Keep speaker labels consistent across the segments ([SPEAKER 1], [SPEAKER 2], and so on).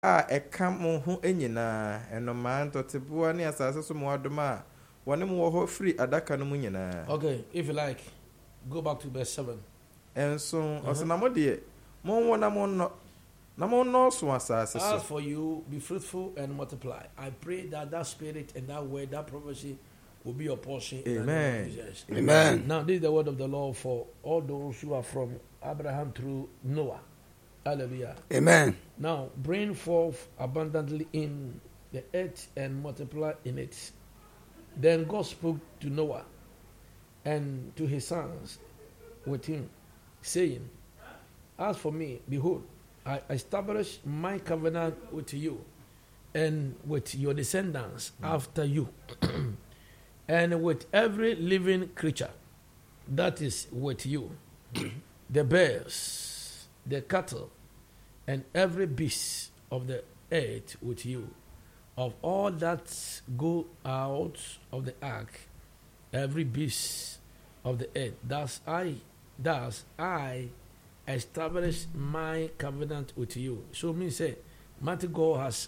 [SPEAKER 1] eka mo ho enyina enoma ntoteboa ne asase so mo adoma wone mo ho free adaka no mu nyina.
[SPEAKER 2] Okay, if you like, go back to verse 7.
[SPEAKER 1] Enso osenamo de mo wona mo no so asase so.
[SPEAKER 2] As for you, be fruitful and multiply. I pray that spirit and that word, that prophecy will be your portion.
[SPEAKER 1] Amen.
[SPEAKER 3] Amen.
[SPEAKER 2] Now, this is the word of the Lord for all those who are from Abraham through Noah. Hallelujah.
[SPEAKER 3] Amen.
[SPEAKER 2] Now, bring forth abundantly in the earth and multiply in it. Then God spoke to Noah and to his sons with him, saying, As for me, behold, I establish my covenant with you and with your descendants after you, and with every living creature that is with you, the birds, the cattle, and every beast of the earth with you, of all that go out of the ark, every beast of the earth. Thus I establish my covenant with you. So me say, mighty God has,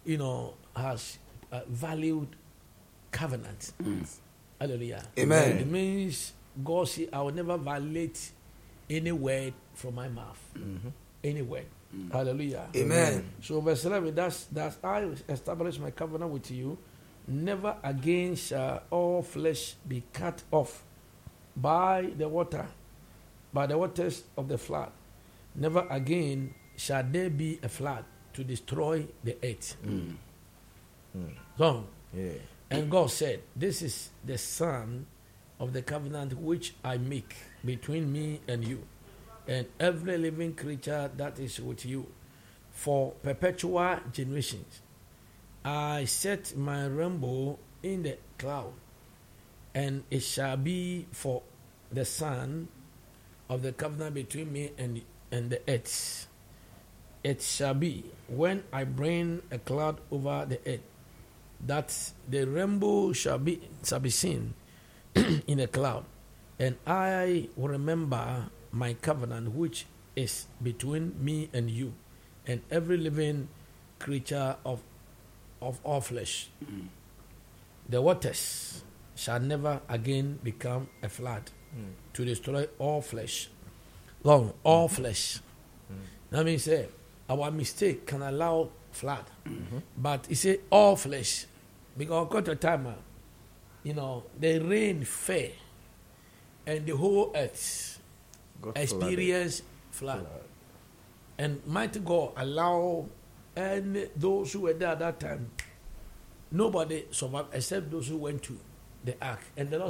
[SPEAKER 2] valued covenant. Hallelujah.
[SPEAKER 3] Amen.
[SPEAKER 2] It means God say, I will never violate any word from my mouth. Any word. Hallelujah.
[SPEAKER 3] Amen.
[SPEAKER 2] So verse 11, that's I establish my covenant with you. Never again shall all flesh be cut off by the waters of the flood. Never again shall there be a flood to destroy the earth. So, and God said, this is the son of the covenant which I make between me and you, and every living creature that is with you, for perpetual generations. I set my rainbow in the cloud, and it shall be for the son of the covenant between me and the earth. It shall be when I bring a cloud over the earth, that the rainbow shall be seen in a cloud, and I will remember my covenant which is between me and you, and every living creature of all flesh. The waters shall never again become a flood to destroy all flesh. All flesh. That means our mistake can allow flood, but he said all flesh, because got a time, the rain fell, and the whole earth experience flood. And mighty God allow, and those who were there at that time, nobody survived except those who went to the ark. And the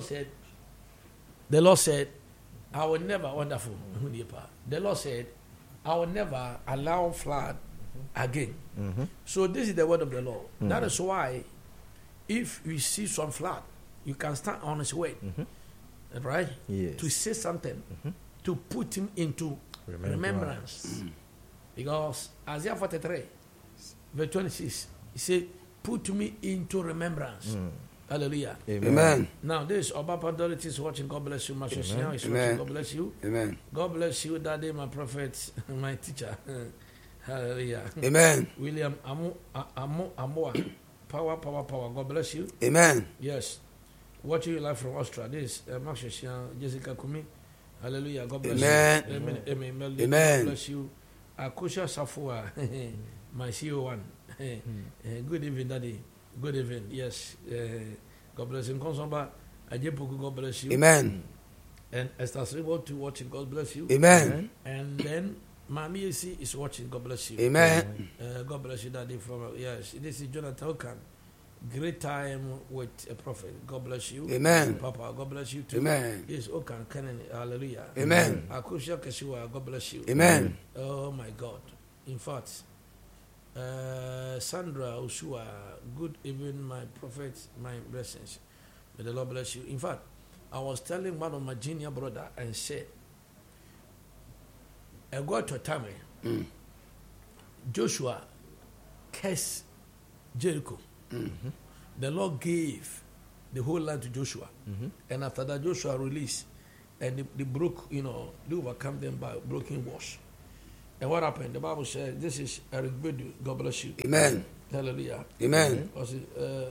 [SPEAKER 2] Lord said, I will never, wonderful, the Lord said, I will never allow flood again. So this is the word of the Lord. That is why if you see some flood, you can stand on his word, right?
[SPEAKER 1] Yes.
[SPEAKER 2] To say something, to put him into remembrance. Because Isaiah 43, verse 26, he said, put me into remembrance. Hallelujah.
[SPEAKER 3] Amen.
[SPEAKER 2] Now, this Oba Pandority is watching. God bless you. Mashoshia is watching. God bless you.
[SPEAKER 3] Amen.
[SPEAKER 2] God bless you, Daddy, my prophet, my teacher. Hallelujah.
[SPEAKER 3] Amen.
[SPEAKER 2] William Amoa. Power. God bless you.
[SPEAKER 3] Amen.
[SPEAKER 2] Yes. Watching you live from Austria. This Mashoshia, Jessica Kumi. Hallelujah. God bless
[SPEAKER 3] Amen.
[SPEAKER 2] you. Amen.
[SPEAKER 3] Amen.
[SPEAKER 2] God bless you. Akusha Safua, my CEO1. Good evening, Daddy. Good evening. Yes. God bless you. Konsomba, Ajepoku, God bless you.
[SPEAKER 3] Amen.
[SPEAKER 2] And Esther Sribo to watching. God bless you.
[SPEAKER 3] Amen.
[SPEAKER 2] And then Mami AC is watching. God bless you.
[SPEAKER 3] Amen.
[SPEAKER 2] God bless you, Daddy. Yes. This is Jonathan Okan. Great time with a prophet. God bless you.
[SPEAKER 3] Amen.
[SPEAKER 2] Papa, God bless you too.
[SPEAKER 3] Amen.
[SPEAKER 2] Yes, Okan, Kenan, hallelujah.
[SPEAKER 3] Amen.
[SPEAKER 2] Akusha Keshua, God bless you.
[SPEAKER 3] Amen.
[SPEAKER 2] Oh my God. In fact, Sandra Ushua, good evening, my prophet, my blessings. May the Lord bless you. In fact, I was telling one of my junior brother and said, I got to a time, Joshua cursed Jericho. The Lord gave the whole land to Joshua. And after that, Joshua released, and they broke, they overcome them by broken walls. And what happened? The Bible says, this is Eric Bedu. God bless you.
[SPEAKER 3] Amen.
[SPEAKER 2] Hallelujah.
[SPEAKER 3] Amen.
[SPEAKER 2] Was a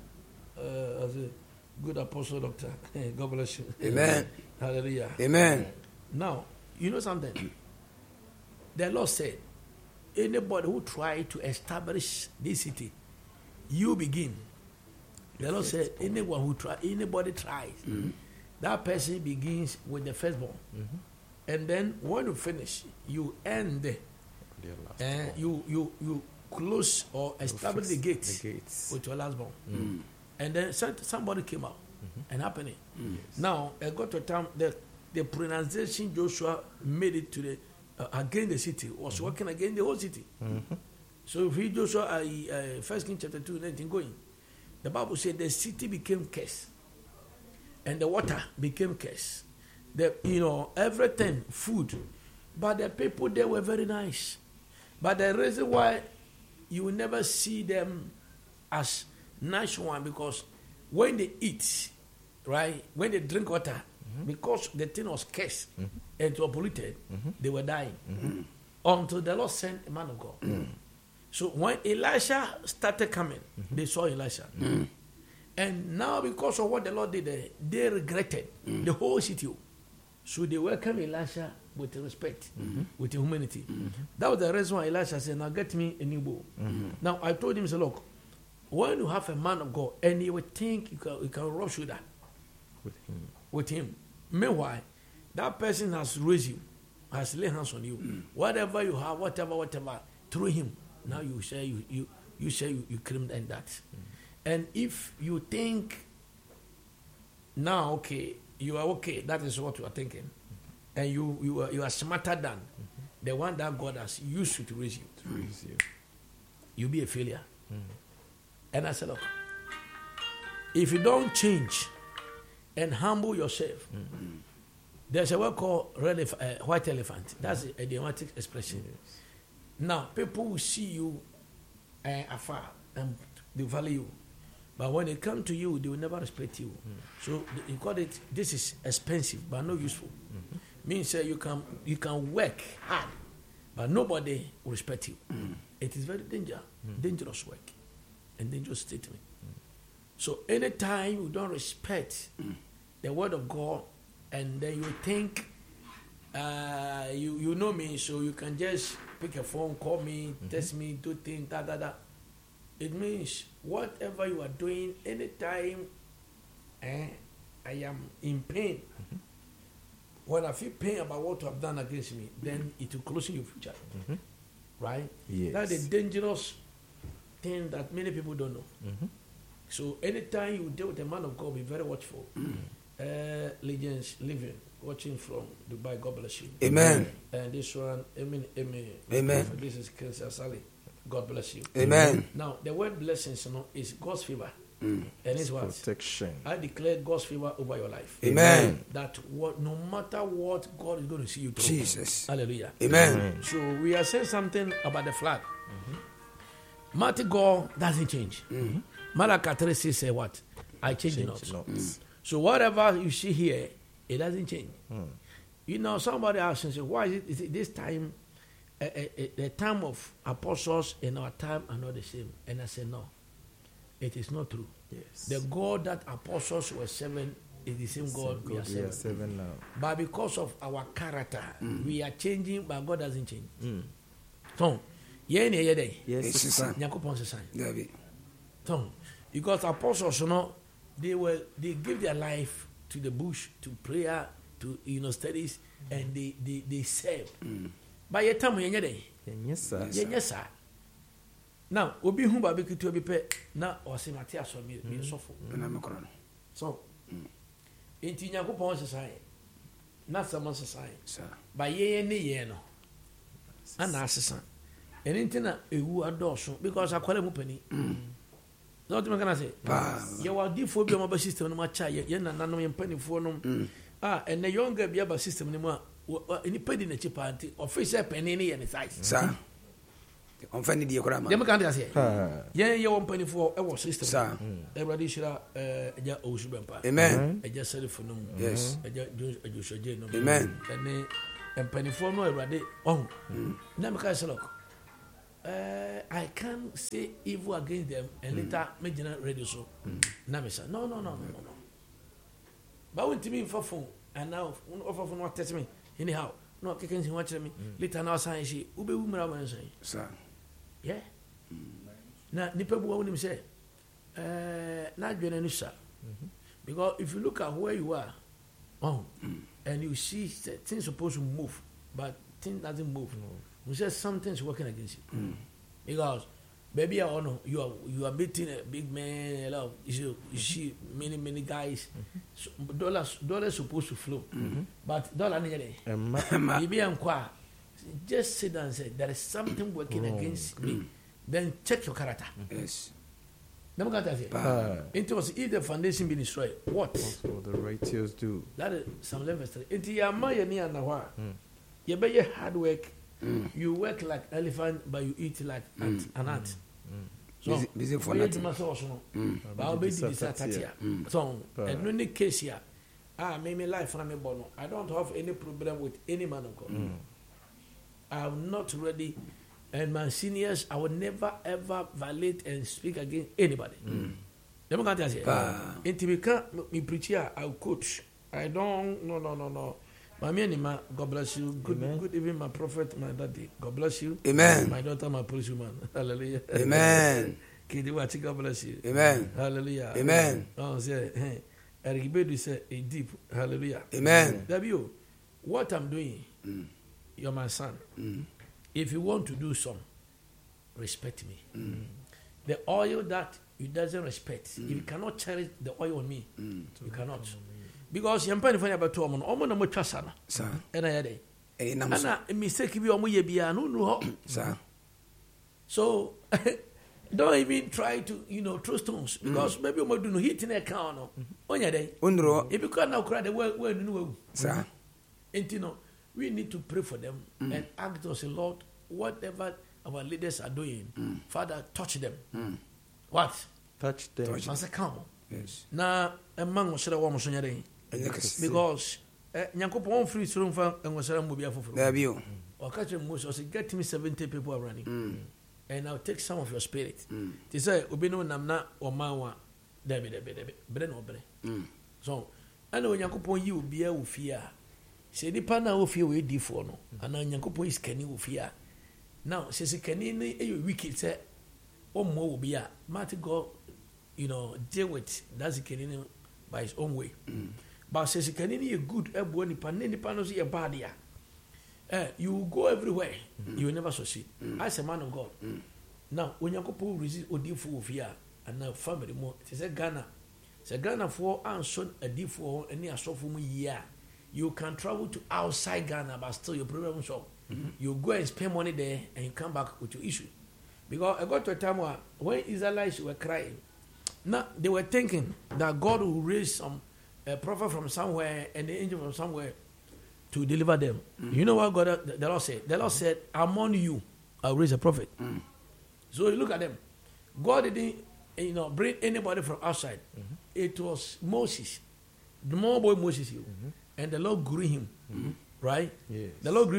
[SPEAKER 2] good apostle doctor. God bless you.
[SPEAKER 3] Amen.
[SPEAKER 2] Hallelujah.
[SPEAKER 3] Amen.
[SPEAKER 2] Now, you know something? The Lord said, anybody who try to establish this city, you begin. The Lord said, anybody tries, that person begins with the firstborn. And then when you finish, you end, and you close or establish the gates with your lastborn. And then somebody came out and happening. Now, I got to a time that the pronunciation Joshua made it to the against the city was working against the whole city. So if you Joshua 1 Kings chapter 2, 19 going, the Bible said the city became cursed and the water became cursed. Everything, food, but the people there were very nice. But the reason why you will never see them as nice one, because when they eat, right, when they drink water, because the thing was cursed and it was polluted, they were dying until the Lord sent a man of God. So when Elisha started coming, they saw Elisha. And now because of what the Lord did there, they regretted the whole city. So they welcomed Elisha with respect, with humanity. That was the reason why Elisha said, now get me a new bow. Now I told him, say, look, when you have a man of God and you would think you can rush with that, with him. Meanwhile, that person has raised you, has laid hands on you. Whatever you have, whatever, through him, now you say you claim and that. And if you think now, okay, you are okay, that is what you are thinking, and you are smarter than the one that God has used to raise you. You'll be a failure. And I said, look, if you don't change and humble yourself, there's a word called white elephant. That's a idiomatic expression. Now, people will see you afar and they value you. But when they come to you, they will never respect you. So you call it, this is expensive but not useful. Means you can work hard, but nobody will respect you. It is very dangerous work and dangerous statement. So anytime you don't respect the word of God, and then you think you know me, so you can just pick a phone, call me, text me, do things, It means whatever you are doing, anytime I am in pain, when I feel pain about what you have done against me, then it will close in your future. Right?
[SPEAKER 1] Yes.
[SPEAKER 2] That's a dangerous thing that many people don't know. So anytime you deal with a man of God, be very watchful. Legends living, watching from Dubai, God bless you.
[SPEAKER 3] Amen.
[SPEAKER 2] And this one, amen.
[SPEAKER 3] Amen.
[SPEAKER 2] This is Kensa Sally. God bless you.
[SPEAKER 3] Amen.
[SPEAKER 2] Now, the word blessings, is God's favor. And it's what?
[SPEAKER 1] Protection.
[SPEAKER 2] I declare God's favor over your life.
[SPEAKER 3] Amen.
[SPEAKER 2] That no matter what, God is going to see you through.
[SPEAKER 3] Jesus.
[SPEAKER 2] Hallelujah.
[SPEAKER 3] Amen.
[SPEAKER 2] So we are saying something about the flag. Mighty God doesn't change. Malachi 3 says what? I change not. So whatever you see here, it doesn't change. Somebody asked and said, why is it this time, the time of apostles and our time are not the same? And I said, no, it is not true.
[SPEAKER 1] Yes.
[SPEAKER 2] The God that apostles were serving is the same God we are serving
[SPEAKER 1] now.
[SPEAKER 2] But because of our character, we are changing, but God doesn't change. So,
[SPEAKER 3] Yes,
[SPEAKER 2] because apostles, they give their life to the bush, to prayer, to studies, and they serve. But yet,
[SPEAKER 1] Yes, sir.
[SPEAKER 2] Yes, sir. Now, obi hu ba bekitu obi pe na ose mate aso mi sofo. So, enti Nyankopon sesai. Na sama sesai. Ba ye ne ye no. Ana asesa. Enti na ewu adoso because akwara mu pani. No to me kana say. Ye wa difo bi o ma system no ma cha ye na nanom ye panifo no. And the younger bi aba system no mu a ni pedi na chi panti official pani ne ye ne size.
[SPEAKER 3] Sir. On fait ni ekora ma.
[SPEAKER 2] Dem kan dey say. Ye won panifo e wo system. Sir. Everybody shira eja Owusu Bempa.
[SPEAKER 3] Amen.
[SPEAKER 2] Eja Serifo no.
[SPEAKER 3] Yes.
[SPEAKER 2] Eja Joshua J no.
[SPEAKER 3] Amen.
[SPEAKER 2] and penny for no every oh Namaka Salok. I can't say evil against them and later make general radio so. Namisa. No. But when to me for phone and now offer for what test me anyhow. No, kicking him watching me. Later now saying she ube woman say. Sir. Yeah. Now Nipper won't say not Genenusa. Because if you look at where you are, and you see things supposed to move, but things doesn't move. You say something's working against you. Because baby, I know you are meeting a big man. A lot. You see many guys. So dollars supposed to flow, but dollar maybe I'm quiet. Just sit down and say there is something working against me. Then check your character. Yes. If the foundation be destroyed, what
[SPEAKER 1] will the righteous do?
[SPEAKER 2] That is some level. Into your mind, you be hard work. You work like elephant, but you eat like an ant. So busy for nothing. But I'll be dissatisfied. So, and in the case here, maybe life from a bono. I don't have any problem with any man of God. I'm not ready. And my seniors, I will never ever violate and speak against anybody. Let me go to say, until we can't me preach here, I'll coach. I don't, no. My man, God bless you. Good evening, my prophet, my daddy. God bless you.
[SPEAKER 3] Amen.
[SPEAKER 2] My daughter, my policewoman. Hallelujah.
[SPEAKER 3] Amen.
[SPEAKER 2] Kidi Wachi, God bless you.
[SPEAKER 3] Amen.
[SPEAKER 2] Hallelujah.
[SPEAKER 3] Amen.
[SPEAKER 2] Oh, say, hey, Eric Bedu said, a deep. Hallelujah.
[SPEAKER 3] Amen.
[SPEAKER 2] W, what I'm doing, you're my son. If you want to do some, respect me. The oil that you doesn't respect, if you cannot cherish the oil on me, you cannot. Because you're paying for about 2 months. I'm not trust her. And I had a mistake. If you are muy be no. So don't even try to throw stones because maybe you might do no hit in a car. On your day, if you can't now cry the word, no, sir. And we need to pray for them and ask us, Lord, whatever our leaders are doing, Father, touch them. What?
[SPEAKER 1] Touch them.
[SPEAKER 2] As a come. Yes. Now, a man was saying, because Nyankopon free room for and was a mobile for there. Or catch him most, get me 70 people are running. And I'll take some of your spirit. They say, Ubino Namna or Mawa, David, Bren or Bre. So, I know Nyankopon you be a fear. Say the partner will feel we for no, and now Nyankopon is Kenny will fear. Now, says a Kenny, a wicked say, or more will be a matter go, deal with that's a Kenny by his own way. But says a Kenny a good ebony panos a bad you go everywhere, you will never succeed. As a man of God. Now, when Nyankopon resist or deal for fear, and now family more, it is a Ghana. It's a Ghana for and son a deal for any assault for me, yeah. You can travel to outside Ghana, but still your problem solved. You go and spend money there, and you come back with your issue. Because I got to a time where when Israelites were crying, now they were thinking that God will raise some prophet from somewhere and the angel from somewhere to deliver them. You know what the Lord said? The Lord said, "Among you, I'll raise a prophet." So you look at them. God didn't, bring anybody from outside. It was Moses, the more boy Moses. And the Lord grew him, right? Yes. The Lord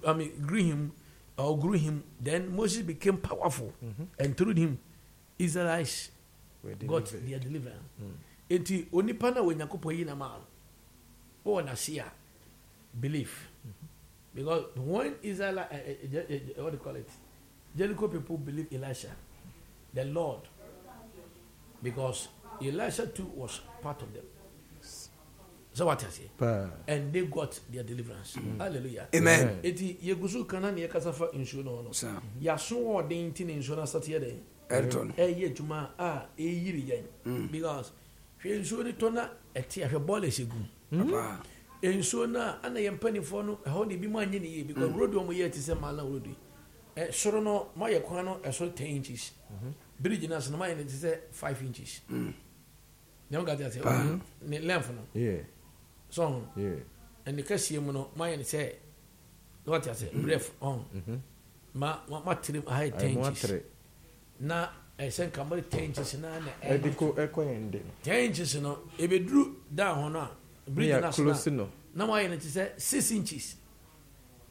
[SPEAKER 2] grew him. Then Moses became powerful, and through him, Israelites got their deliverance. Enti onipana we Nyankopon yi na ma. O na sia belief, because when Israel, what do you call it? Jericho people believe Elisha, the Lord, because Elisha too was part of them. So what I say? And they got their deliverance. Hallelujah.
[SPEAKER 3] Amen.
[SPEAKER 2] Eti yegusu kana ne kasafa insho no. Ya so odin tin insho na satie dey.
[SPEAKER 3] Elton.
[SPEAKER 2] Ye juma yiri yen. Because insho ni tona eti ahwe ball esegu. Papa. Insho na ana yempanifo no ho de bi mu anye ne because road o mo ye ti se mala road. Soro no mo ye kwan no eso 10 inches. Bridge na so no mo ye ti se 5 inches. Never got that. Ne length no. Yeah. So, and the cashier mono, my say, what I say, breath on. Ma trim high 10 inches. Na, I sent Camry 10 inches and I decode echo and 10 inches, if it drew down on bring us close. No, I say 6 inches.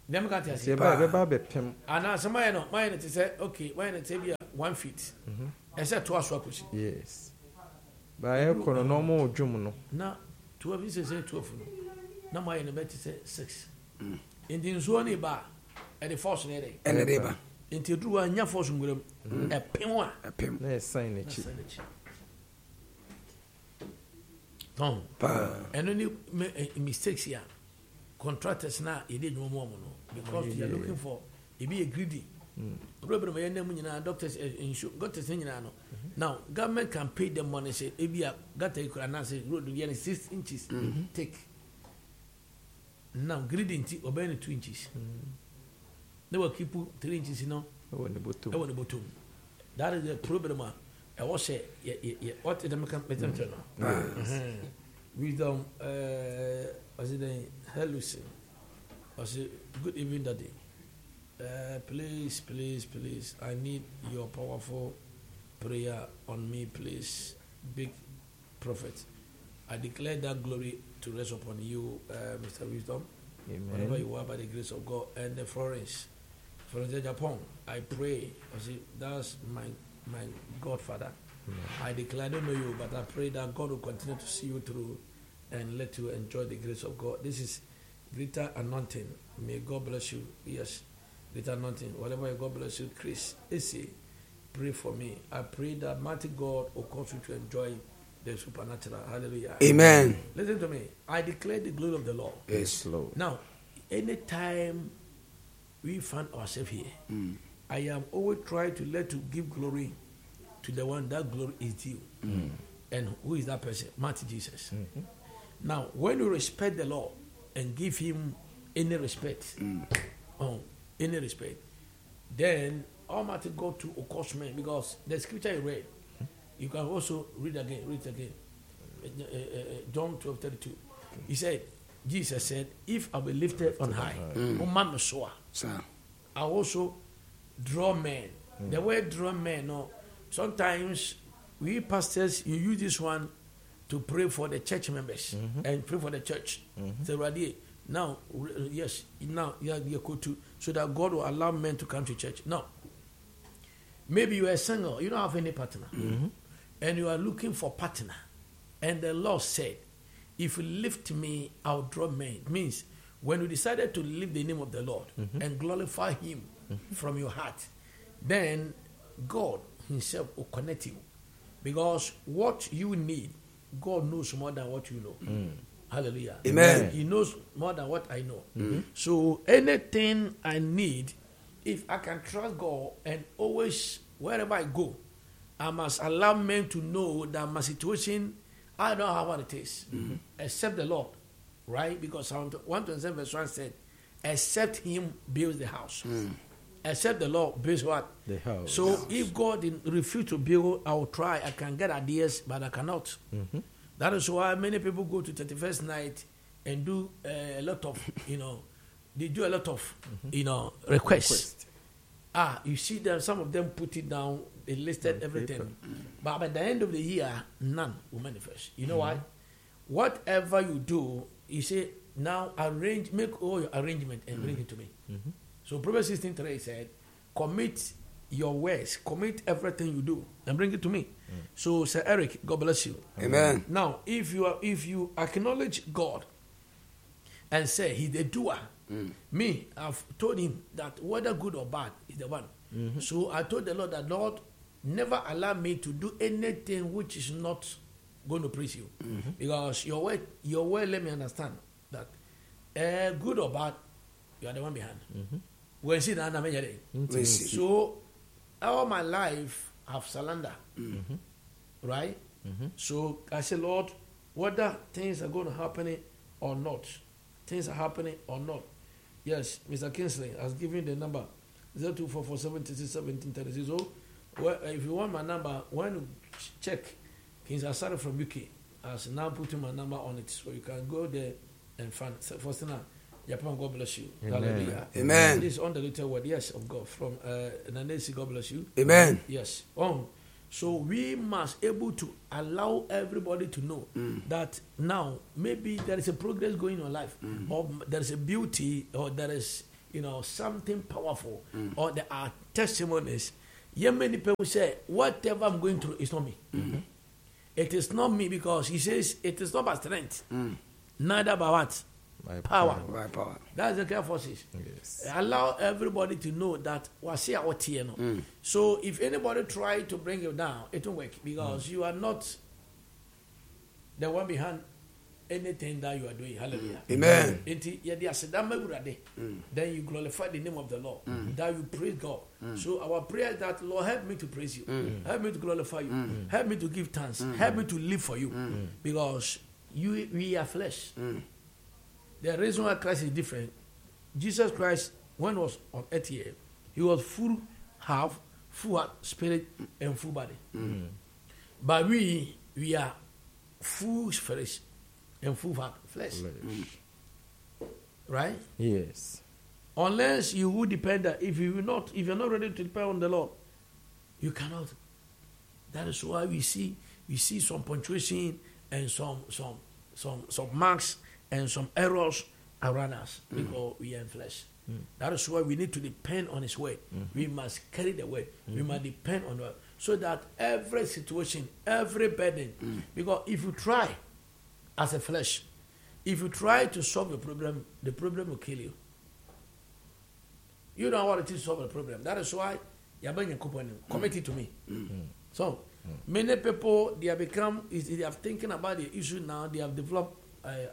[SPEAKER 2] Them got to
[SPEAKER 1] say ba pem.
[SPEAKER 2] And some mine to say okay, mine to be 1 feet. I said to us what
[SPEAKER 1] Yes. Ba e kono normal dwum no.
[SPEAKER 2] Na 12 is say 12 no. Na mine be to say 6. In the nsuo ba e the force ne dey.
[SPEAKER 3] And the ba.
[SPEAKER 2] Inti dru anya force nguram e pem a.
[SPEAKER 3] Pem.
[SPEAKER 1] Na sign na chi.
[SPEAKER 2] Tom. And only mistakes here. Contractors now, you did no more because you are looking for it be a greedy. Problem my name doctors got to sing now. Government can pay them money. Say, if you got a road 6 inches, take. Now greedy obey 2 inches. They will keep 3 inches, you know. I want the bottom. That is the problem. I was say, what is the mechanism? Wisdom, was it a hallucin? Was it good evening, Daddy? Please, I need your powerful prayer on me, please. Big prophet. I declare that glory to rest upon you, Mr. Wisdom.
[SPEAKER 1] Amen.
[SPEAKER 2] Wherever you are, by the grace of God. And the Florence, Japan, I pray. That's my Godfather. I declare, I don't know you, but I pray that God will continue to see you through and let you enjoy the grace of God. This is greater anointing. May God bless you. Yes, greater anointing. Whatever God bless you, Chris, Issy, pray for me. I pray that mighty God will cause you to enjoy the supernatural. Hallelujah.
[SPEAKER 3] Amen.
[SPEAKER 2] Listen to me. I declare the glory of the Lord.
[SPEAKER 3] Yes,
[SPEAKER 1] Lord.
[SPEAKER 2] Now, anytime we find ourselves here, I am always trying to give glory to the one that glory is due. And who is that person? Mighty Jesus. Now, when you respect the Lord and give him any respect, then Almighty God to occurs man, because the scripture you read, you can also read it again. John 12:32. He said, Jesus said, if I be lifted on high, I also draw men. The word draw men, no. Sometimes we pastors, you use this one to pray for the church members and pray for the church. So now, yes, now you go to so that God will allow men to come to church. Now, maybe you are single, you don't have any partner, and you are looking for partner, and the Lord said, "If you lift me, I'll draw men." Means when you decided to lift the name of the Lord and glorify Him from your heart, then God Himself will connect you, because what you need, God knows more than what you know. Hallelujah.
[SPEAKER 3] Amen.
[SPEAKER 2] He knows more than what I know. So anything I need, if I can trust God and always, wherever I go, I must allow men to know that my situation, I don't know what it is, except the Lord. Right? Because Psalm 127 verse 1 said, except Him builds the house. Except the Lord builds what?
[SPEAKER 1] The house.
[SPEAKER 2] So if God refuse to build, I will try. I can get ideas, but I cannot. That is why many people go to 31st night and do a lot of, they do a lot of, requests. You see them, some of them put it down, they listed everything. But by the end of the year, none will manifest. You know why? Whatever you do, you say, now make all your arrangement and bring it to me. So Proverbs 16:3 said, commit your ways, commit everything you do and bring it to me. So Sir Eric, God bless you.
[SPEAKER 3] Amen.
[SPEAKER 2] Now, if you acknowledge God and say He's the doer, me, I've told Him that whether good or bad is the one. So I told the Lord that, Lord, never allow me to do anything which is not going to please you, because your word let me understand that good or bad, you are the one behind. When see that, so all my life I've surrendered, right? So I say, Lord, whether things are going to happen or not, things are happening or not. Yes, Mr. Kingsley has given the number 0244761730. So, if you want my number, when you check, Kingsley started from UK. Has now putting my number on it, so you can go there and find. First now, Japan, God bless you.
[SPEAKER 3] Amen.
[SPEAKER 2] Hallelujah.
[SPEAKER 3] Amen.
[SPEAKER 2] This is on the little word, yes, of God from Nanesi. God bless you.
[SPEAKER 3] Amen.
[SPEAKER 2] Yes. So we must able to allow everybody to know that now maybe there is a progress going on in life, or there is a beauty, or there is something powerful, or there are testimonies, many people say, whatever I'm going through is not me. It is not me, because he says it is not by strength, neither by what?
[SPEAKER 1] By
[SPEAKER 2] Power.
[SPEAKER 3] By power.
[SPEAKER 2] That's the care forces.
[SPEAKER 1] Yes.
[SPEAKER 2] Allow everybody to know that wasi awoti no. So if anybody try to bring you down, it won't work, because you are not the one behind anything that you are doing. Hallelujah.
[SPEAKER 3] Amen.
[SPEAKER 2] Then you glorify the name of the Lord. That you praise God. So our prayer is that, Lord, help me to praise you. Help me to glorify you. Help me to give thanks. Help me to live for you. Because we are flesh. The reason why Christ is different, Jesus Christ, when he was on earth here, he was full half, full heart, spirit, and full body. But we are full spirit and full heart, flesh. Right?
[SPEAKER 1] Yes.
[SPEAKER 2] Unless you will depend, if you're not ready to depend on the Lord, you cannot. That is why we see some punctuation and some marks and some errors around us, because we are in flesh. That is why we need to depend on His word. We must carry the word. We must depend on the word, so that every situation, every burden, because if you try as a flesh, if you try to solve the problem will kill you. You don't want to solve the problem. That is why you are committed to me. So many people, they have thinking about the issue now. They have developed a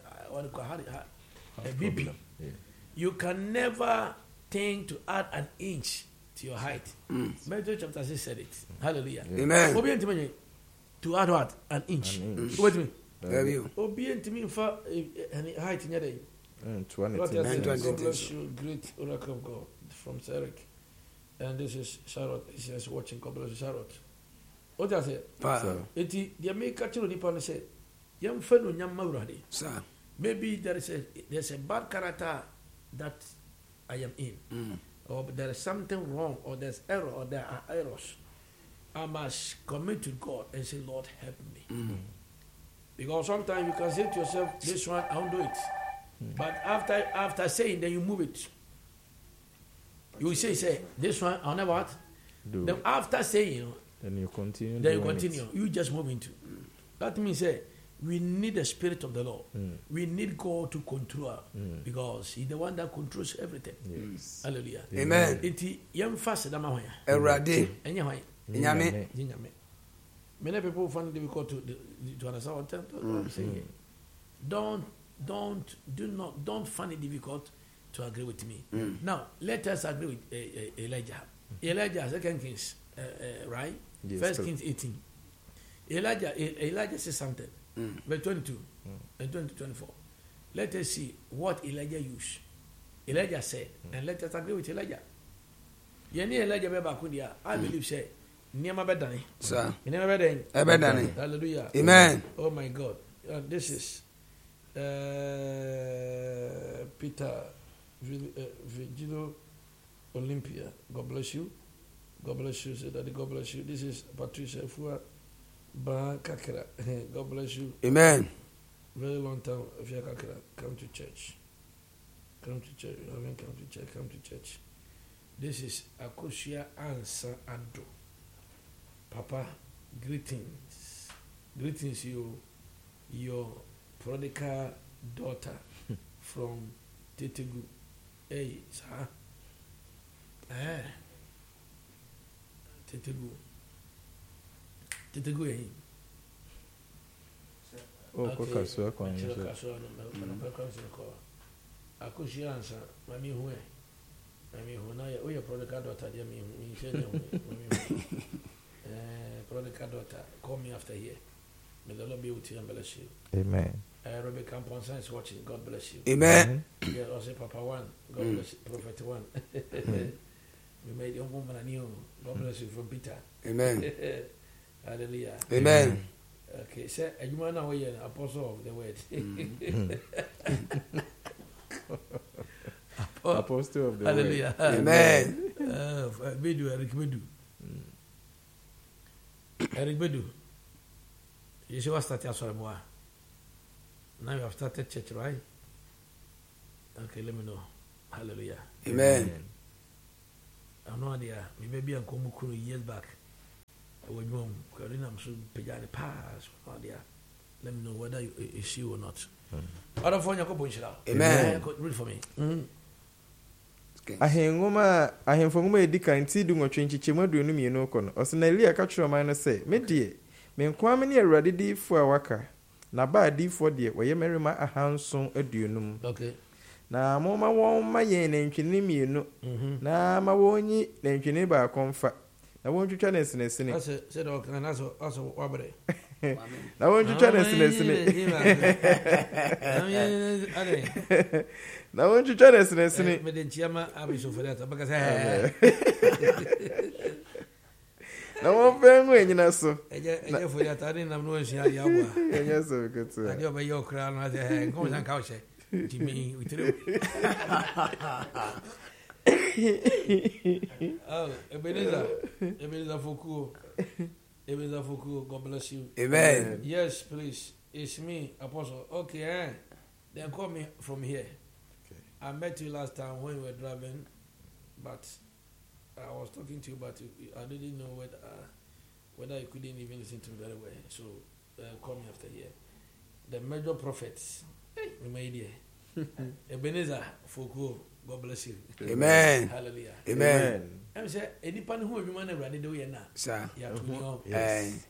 [SPEAKER 2] BP.
[SPEAKER 1] Yeah.
[SPEAKER 2] You can never think to add an inch to your height. Matthew chapter 6 said it. Hallelujah.
[SPEAKER 3] Amen.
[SPEAKER 2] To add what? An inch. Wait a minute.
[SPEAKER 3] Obedient
[SPEAKER 2] to me for height in your day. God bless you, great oracle of God from Sarek. And this is Charlotte. He says watching. God bless you, Charlotte. What does it? The American children say, "Young fellow, young Mauradi." Maybe there's a bad character that I am in, or there is something wrong, or there's error, or there are errors. I must commit to God and say, Lord, help me. Because sometimes you can say to yourself, this one, I won't do it. But after saying, then you move it. You will say, this one, I'll never what? Do. Then after saying,
[SPEAKER 1] then you continue.
[SPEAKER 2] You just move into. That means, we need the Spirit of the Lord. We need God to control, because He's the one that controls everything. Yes. Hallelujah.
[SPEAKER 3] Amen.
[SPEAKER 2] Many people find it difficult to understand what I'm saying. Don't find it difficult to agree with me. Now, let us agree with Elijah. Elijah, 2 Kings, right?
[SPEAKER 1] Yes,
[SPEAKER 2] 1 Kings 18. Elijah says something. Verse 22 and 24. Let us see what Elijah used. Elijah said, and let us agree with Elijah. I believe say,
[SPEAKER 3] Sir.
[SPEAKER 2] Hallelujah.
[SPEAKER 3] Amen.
[SPEAKER 2] Oh my God. This is Peter Vigilo Olympia. God bless you. God bless you. Say that God bless you. This is Patricia Fua Kakra. God bless you.
[SPEAKER 3] Amen.
[SPEAKER 2] Very long time. If you come to church. Come to church. You haven't come to church. Come to church. This is Akosia Ansa Ado. Papa, greetings. Greetings, your prodigal daughter from Tetegu. Hey, sir. Tetegu, eh?
[SPEAKER 1] Oh, Kokasua,
[SPEAKER 2] Akosia Ansa, Mami Hue. Mami Hue, now you're prodigal daughter, dear me. Prodigal daughter, call me after here. May the Lord be with you and bless you.
[SPEAKER 1] Amen.
[SPEAKER 2] Rebecca Ponson is watching. God bless you.
[SPEAKER 3] Amen.
[SPEAKER 2] Yeah, also Papa One. God bless you. Prophet One. We made young woman and you. God bless you from Peter.
[SPEAKER 3] Amen.
[SPEAKER 2] Hallelujah.
[SPEAKER 3] Amen.
[SPEAKER 2] Okay, so you might know you're an apostle of the word.
[SPEAKER 1] Apostle of the
[SPEAKER 2] Hallelujah.
[SPEAKER 1] word.
[SPEAKER 3] Amen.
[SPEAKER 2] Eric Bedu. You see what started as well. Now you have started church, right? Okay, let me know. Hallelujah.
[SPEAKER 4] Amen.
[SPEAKER 2] I know idea. Me maybe I'm coming years back. When you Karina, I'm so pejani pass. Let me know whether it's you or not. Other phone you go
[SPEAKER 4] Amen.
[SPEAKER 2] Read for me.
[SPEAKER 1] ahemfo edika nti du nwotwe nchichemu aduonu mienu kono osina Elia ka twero man no se me die me nkwa me ne Awurade difo a waka na ba difo de woye merima ahanson aduonum.
[SPEAKER 2] Okay.
[SPEAKER 1] Na moma won ma yen nantwini mienu na ma wonyi nantwini ba konfa na wontwitwa na sinesine.
[SPEAKER 2] That's said okay na so wabre.
[SPEAKER 1] Na wontwitwa na sinesine. Na wontwitwa na sinesine.
[SPEAKER 2] Me den chiama abiso for that because I
[SPEAKER 1] na won fengu enyina so.
[SPEAKER 2] Eje for that ani na no nsia ya bua.
[SPEAKER 1] Enya so ketu.
[SPEAKER 2] Ade oba yo kra no say come san ka che. Jimmy we tell. Oh, Ebenezer Foku, God bless you.
[SPEAKER 4] Amen.
[SPEAKER 2] Yes, please. It's me, Apostle. Okay, then call me from here.
[SPEAKER 1] Okay.
[SPEAKER 2] I met you last time when we were driving, but I was talking to you, but I didn't know whether you couldn't even listen to me very well. So call me after here. The major prophets, my dear. Ebenezer Foku, God bless you.
[SPEAKER 4] Amen.
[SPEAKER 2] Hallelujah.
[SPEAKER 4] Amen.
[SPEAKER 2] I'm saying, any pan who you want to run it away now.
[SPEAKER 4] Sir.
[SPEAKER 2] Yeah, to know.
[SPEAKER 1] Yes.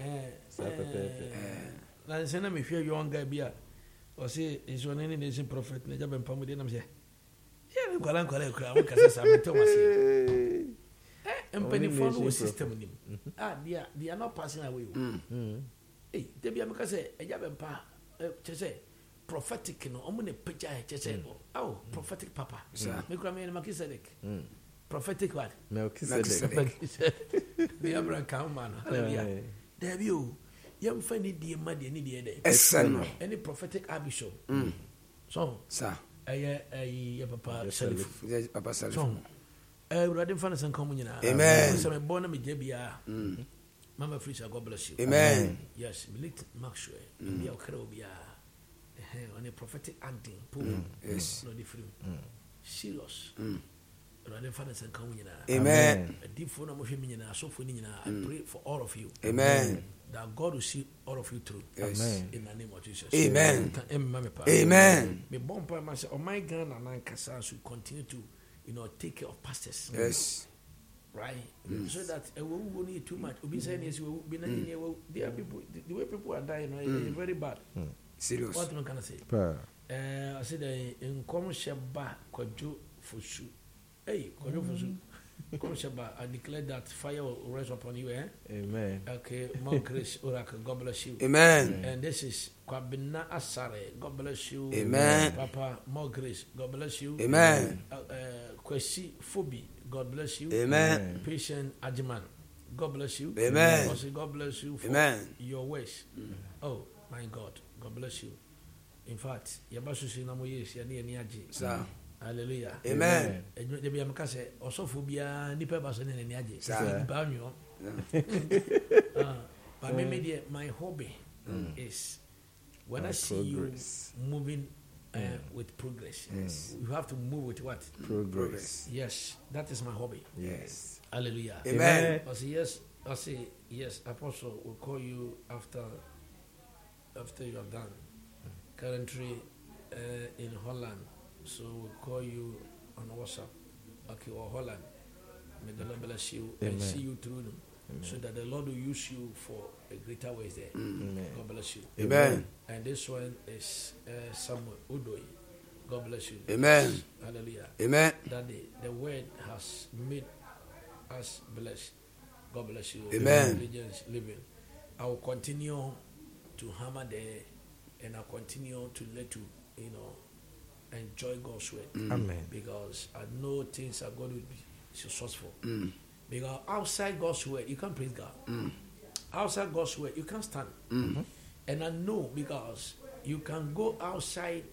[SPEAKER 2] Now, send me if you're young guy, be or say, is one any nation prophet, Najab and Pamu, I'm saying, yeah, Galan Kala, because I'm Thomas. And penny follow system in him. Ah, they are not passing away. Hey, Debbie, because say, a Jab and Pa, say, prophetic, no, I'm going to picture, oh, prophetic papa. Make me and Melchizedek. Prophetic what?
[SPEAKER 1] Melchizedek.
[SPEAKER 2] The Abraham come man. Hallelujah. There you find it the money any
[SPEAKER 4] day.
[SPEAKER 2] Any prophetic bishop. So,
[SPEAKER 4] sir.
[SPEAKER 2] Papa Salif.
[SPEAKER 4] Papa Salif.
[SPEAKER 2] So, Radin Fanas and Communion.
[SPEAKER 4] Amen.
[SPEAKER 2] So, I'm born with Jebia. Mama Frisha, God bless you.
[SPEAKER 4] Amen.
[SPEAKER 2] Yes, Milit Maxwell. And the Okrobia. On a prophetic acting.
[SPEAKER 4] Yes.
[SPEAKER 2] No different. Serious.
[SPEAKER 4] Amen.
[SPEAKER 2] A deep phone so I pray for all of you.
[SPEAKER 4] Amen.
[SPEAKER 2] That God will see all of you through.
[SPEAKER 4] Yes.
[SPEAKER 2] In the name of Jesus.
[SPEAKER 4] Amen. Amen.
[SPEAKER 2] Me bomb by myself. My God and I should continue to, take care of pastors.
[SPEAKER 4] Yes.
[SPEAKER 2] Right. So that we won't need too much. We'll be saying yes. We'll be there are people. The way people are dying, is very bad.
[SPEAKER 4] Serious.
[SPEAKER 2] What can I say? I said in Komsheba Kojo Fushu. Hey, I declare that fire will rest upon you, eh?
[SPEAKER 1] Amen.
[SPEAKER 2] Okay, more grace, Oracle, God bless you.
[SPEAKER 4] Amen.
[SPEAKER 2] And this is Kwabina Asare, God bless you.
[SPEAKER 4] Amen.
[SPEAKER 2] Papa, more grace, God bless you.
[SPEAKER 4] Amen.
[SPEAKER 2] Kwesi Phoebe, God bless you.
[SPEAKER 4] Amen.
[SPEAKER 2] Patient Ajiman, God bless you.
[SPEAKER 4] Amen.
[SPEAKER 2] Also, God bless you for your ways. Oh, my God, God bless you. In fact, Yabasu Sinamo yes, Yani Niaji.
[SPEAKER 4] Sir.
[SPEAKER 2] Hallelujah.
[SPEAKER 4] Amen.
[SPEAKER 2] There be a macase also phobia nipa person in any aje. But maybe my hobby is when I see progress. You moving with progress.
[SPEAKER 1] Yes.
[SPEAKER 2] You have to move with what?
[SPEAKER 1] Progress.
[SPEAKER 2] Yes, that is my hobby.
[SPEAKER 1] Yes.
[SPEAKER 2] Hallelujah.
[SPEAKER 4] Amen.
[SPEAKER 2] I say yes. Apostle will call you after you have done. Currently in Holland. So we'll call you on WhatsApp, okay, or Holland. May the Lord bless you and see you through them. Amen. So that the Lord will use you for a greater ways there.
[SPEAKER 1] Amen.
[SPEAKER 2] God bless you.
[SPEAKER 4] Amen.
[SPEAKER 2] And this one is Samuel Udoi. God bless you.
[SPEAKER 4] Amen.
[SPEAKER 2] Hallelujah.
[SPEAKER 4] Amen.
[SPEAKER 2] That the word has made us blessed. God bless you.
[SPEAKER 4] Amen.
[SPEAKER 2] Religions living. I will continue to hammer there, and I'll continue to let you, enjoy God's word.
[SPEAKER 1] Amen.
[SPEAKER 2] Because I know things are going to be successful. Because outside God's word, you can't praise God. Outside God's word, you can't stand. And I know because you can go outside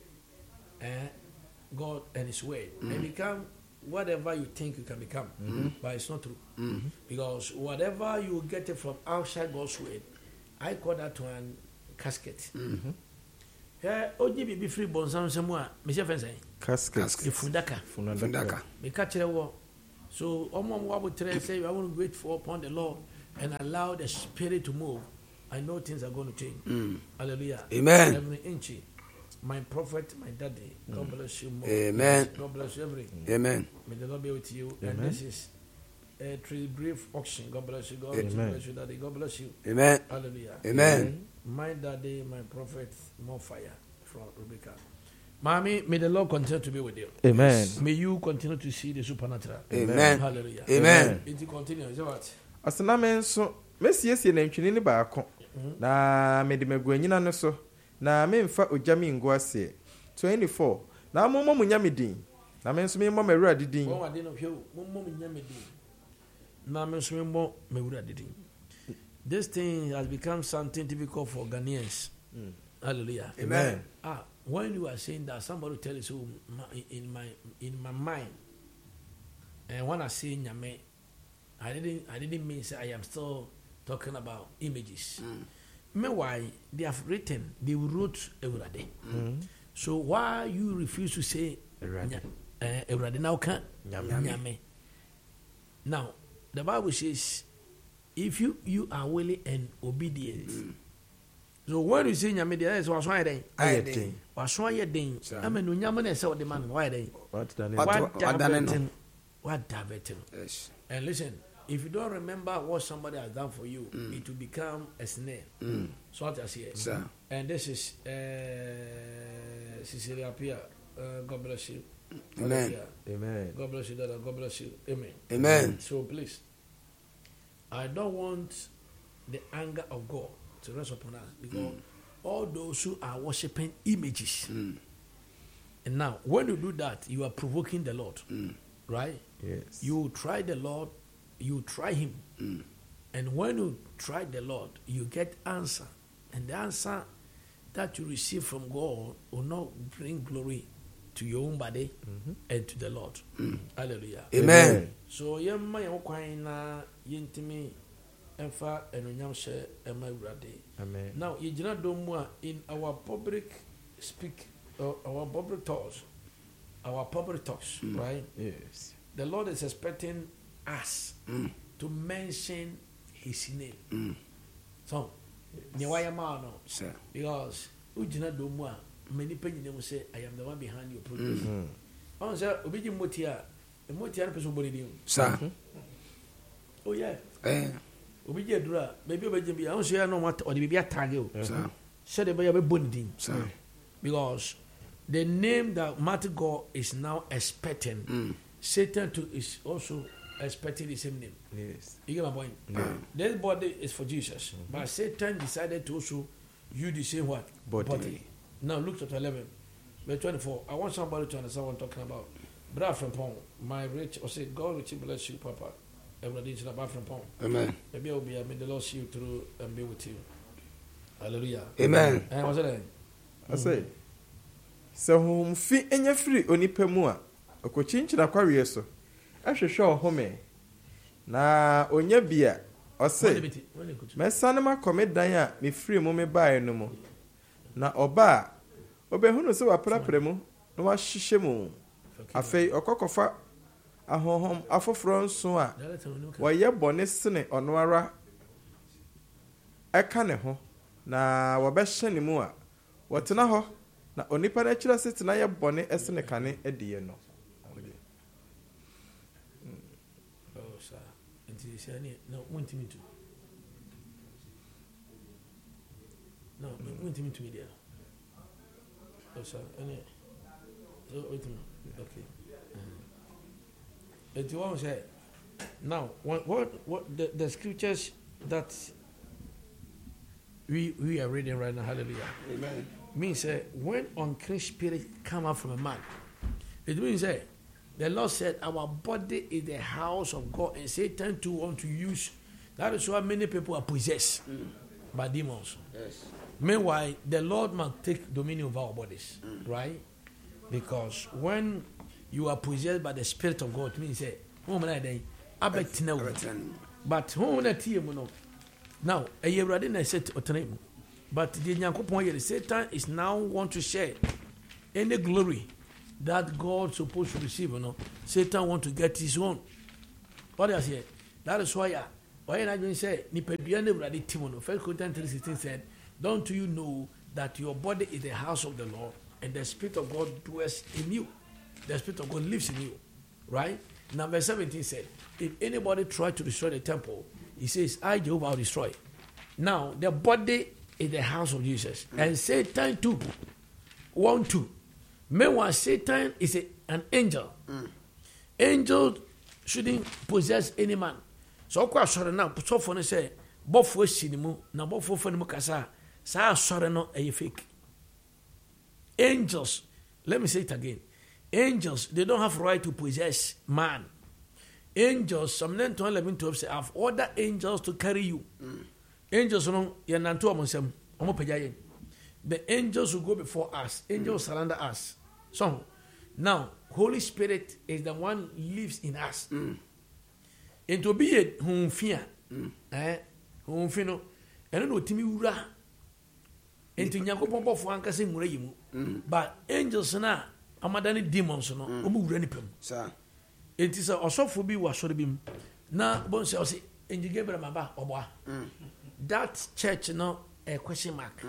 [SPEAKER 2] God and His word and become whatever you think you can become. But it's not true. Because whatever you get it from outside God's word, I call that one casket. Oji be free bonsam somewhere. Monsieur Fensen.
[SPEAKER 1] Casket.
[SPEAKER 2] Fundaka. Me catch a war. So, Omo Tre say, I want to wait for upon the Lord and allow the Spirit to move. I know things are going to change. Hallelujah.
[SPEAKER 4] Amen.
[SPEAKER 2] Every inch. My prophet, my daddy. God bless you more.
[SPEAKER 4] Amen.
[SPEAKER 2] God bless you everything.
[SPEAKER 4] Amen.
[SPEAKER 2] May the Lord be with you.
[SPEAKER 1] Amen.
[SPEAKER 2] And this is a tree brief auction. God bless you. God bless you, daddy. God bless you.
[SPEAKER 4] Amen.
[SPEAKER 2] Hallelujah.
[SPEAKER 4] Amen.
[SPEAKER 2] My daddy, my prophet, more fire from Rebecca. Mommy, may the Lord continue to be with you.
[SPEAKER 1] Amen.
[SPEAKER 2] May you continue to see the supernatural.
[SPEAKER 4] Amen.
[SPEAKER 2] Hallelujah.
[SPEAKER 4] Amen.
[SPEAKER 2] It continue. Is that what?
[SPEAKER 1] Asana men so mesiesie na ntwene ni baako na mede magwanyina no so na memfa ogyame ngo ase 24 na mommo munya medin na men so memmo mawura didin
[SPEAKER 2] Won wade no hwe mommo munya medin na men so memmo mawura didin. This thing has become something difficult for Ghanaians. Hallelujah.
[SPEAKER 4] Amen.
[SPEAKER 2] When you are saying that, somebody tell you so in my mind, and when I say nyame, I didn't mean say I am still talking about images. Meanwhile, they wrote Eurade. So why you refuse to say Eurade now can nyame? Now the Bible says, if you are willing and obedient. So when you say nyame, there is waswa den. Waswa ye den. Amenu nyame na say o de man why den? What davetin.
[SPEAKER 4] Yes.
[SPEAKER 2] And listen, if you don't remember what somebody has done for you, it will become a snare. So what I say. And this is Cecilia Pia. God bless you.
[SPEAKER 4] Amen.
[SPEAKER 1] Amen.
[SPEAKER 2] God bless you, Dada. God bless you. Amen.
[SPEAKER 4] Amen.
[SPEAKER 2] So please, I don't want the anger of God to rest upon us, because all those who are worshiping images, and now when you do that, you are provoking the Lord, right?
[SPEAKER 1] Yes.
[SPEAKER 2] You try the Lord, you try Him, and when you try the Lord, you get answer, and the answer that you receive from God will not bring glory to your own body and to the Lord. Hallelujah.
[SPEAKER 4] Amen.
[SPEAKER 2] So yemma yokwaina yintimi emfa enunyam she ema urade.
[SPEAKER 1] Amen.
[SPEAKER 2] Now yigina domwa in our public our public talks, right?
[SPEAKER 1] Yes.
[SPEAKER 2] The Lord is expecting us to mention His name. So nyewaya ma no, because ugina domwa many people will say, I am the one behind your progress. Oh, sir, obedient motia, a motia person body.
[SPEAKER 4] Sir.
[SPEAKER 2] Oh, yeah. Obedient dura, maybe obedient be. I don't say I know what or the baby tag you. Said the baby bonding. Because the name that Mighty God is now expecting, Satan too is also expecting the same name.
[SPEAKER 1] Yes.
[SPEAKER 2] You get my point? This body is for Jesus, but Satan decided to also use the same what? Body. Now look at 11, verse 24. I want somebody to understand what I'm talking about. Brother from Pong, my rich, or say, God richly bless you, Papa. Everybody is about from Pong.
[SPEAKER 4] Amen.
[SPEAKER 2] Maybe I will be, may the Lord see you through and be with you. Hallelujah.
[SPEAKER 4] Amen.
[SPEAKER 2] And what's that?
[SPEAKER 1] I say, so home fi enya free onipa mu a okochinchira kwawe so ahwehwe ohome na onya bia ose mesane makomedan a me free mu me bae no mu na oba obehunu se waprapre mu na wahihye mu afei okokofa ahohom afoforo nso a waye bone sene ono ara eka ne ho na wabehye ne mu a wotena ho na onipa na kira se tena ye bone esene kane ediye no.
[SPEAKER 2] Oh sir, until you say no want me to. No, want me to media. Oh sir, any. So wait a minute. Okay. It won't say. Now, what the scriptures that we are reading right now, hallelujah.
[SPEAKER 4] Amen.
[SPEAKER 2] Means when unclean spirit come out from a man, it means the Lord said our body is the house of God, and Satan too want to use. That is why many people are possessed by demons.
[SPEAKER 4] Yes.
[SPEAKER 2] Meanwhile, the Lord must take dominion over our bodies, right? Because when you are possessed by the Spirit of God, it means but now a year ready, I said, But the Nyankopon, Satan is now want to share any glory that God supposed to receive. Satan want to get his own. What I say? That is why I just say, Nipeduane Timono, 1 Corinthians 3:16 said, don't you know that your body is the house of the Lord and the Spirit of God dwells in you? The Spirit of God lives in you. Right? Now verse 17 said, if anybody try to destroy the temple, he says, I, Jehovah, will destroy. Now, the body is the house of Jesus. And Satan too want to. Meanwhile, Satan is an angel. Angel shouldn't possess any man. So, of course, now, so for say, both for sinimu, na both for fanimu kasa, sa sorry no a fake. Angels, let me say it again. Angels, they don't have right to possess man. Angels, some 9 to 11, 12 say, have ordered angels to carry you. Angels, the angels will go before us. Angels surrender us. So, now, Holy Spirit is the one who lives in us. And to be a whom fear, whom fear, and no Timmy Ura. And to Yankopon for Ankasing Murayimu. But angels now, Amadani demons, no, Umuranipum. Sir. It is also for be was sort of him. Now, Bonse, and you gave him a bar or that church, no, a question mark.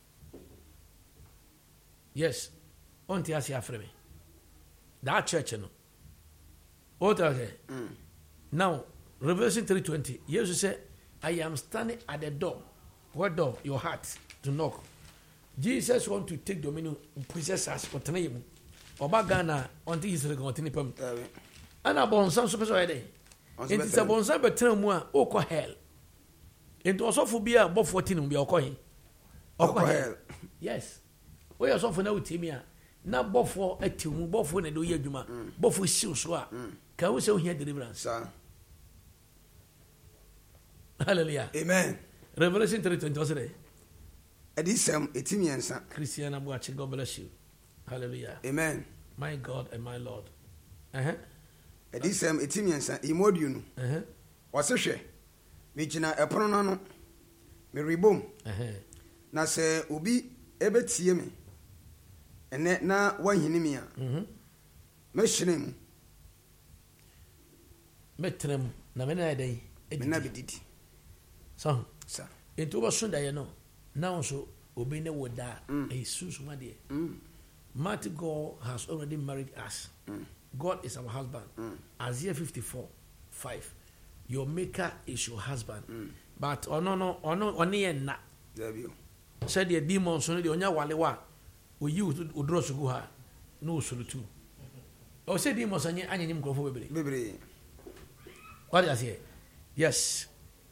[SPEAKER 2] Yes, on Tiasia Freme. That church, no. What are they? Now, Revelation 3:20. Jesus said, I am standing at the door. What door? Your heart to knock. Jesus want to take dominion, possess us for time. Obagana until he's going to nipum. And a bonsan super day. It is a bonsan but tell me, oh, hell. It was also for be above 14 will be okay. Hell. Yes. We are so for now, Timia. Now, both for a team, both when I do Yajuma, both with Silswa. Can we say here deliverance? Hallelujah.
[SPEAKER 4] Amen.
[SPEAKER 2] Revelation 3:20 was it?
[SPEAKER 4] Edisem, Etimian,
[SPEAKER 2] Christian, I'm watching. God bless you. Hallelujah.
[SPEAKER 4] Amen.
[SPEAKER 2] My God and my Lord.
[SPEAKER 4] Edisem, Etimian, Imodium. Was a share. Mijina a pronano. Me ribom. Na se ubi ebetie me. Ene na wahinimia. Meshinem.
[SPEAKER 2] Metrem na mena day.
[SPEAKER 4] Mena bididi.
[SPEAKER 2] So, sir. Into was Sunday, you know. Now so obey the word that a sus my dear. Mighty God has already married us. God is our husband. Isaiah 54:5. Your maker is your husband. But no, only na. Said the demons on the onya walewa. We use to draw to go her. No solution. Or say demons and him go for baby. What I say? Yes.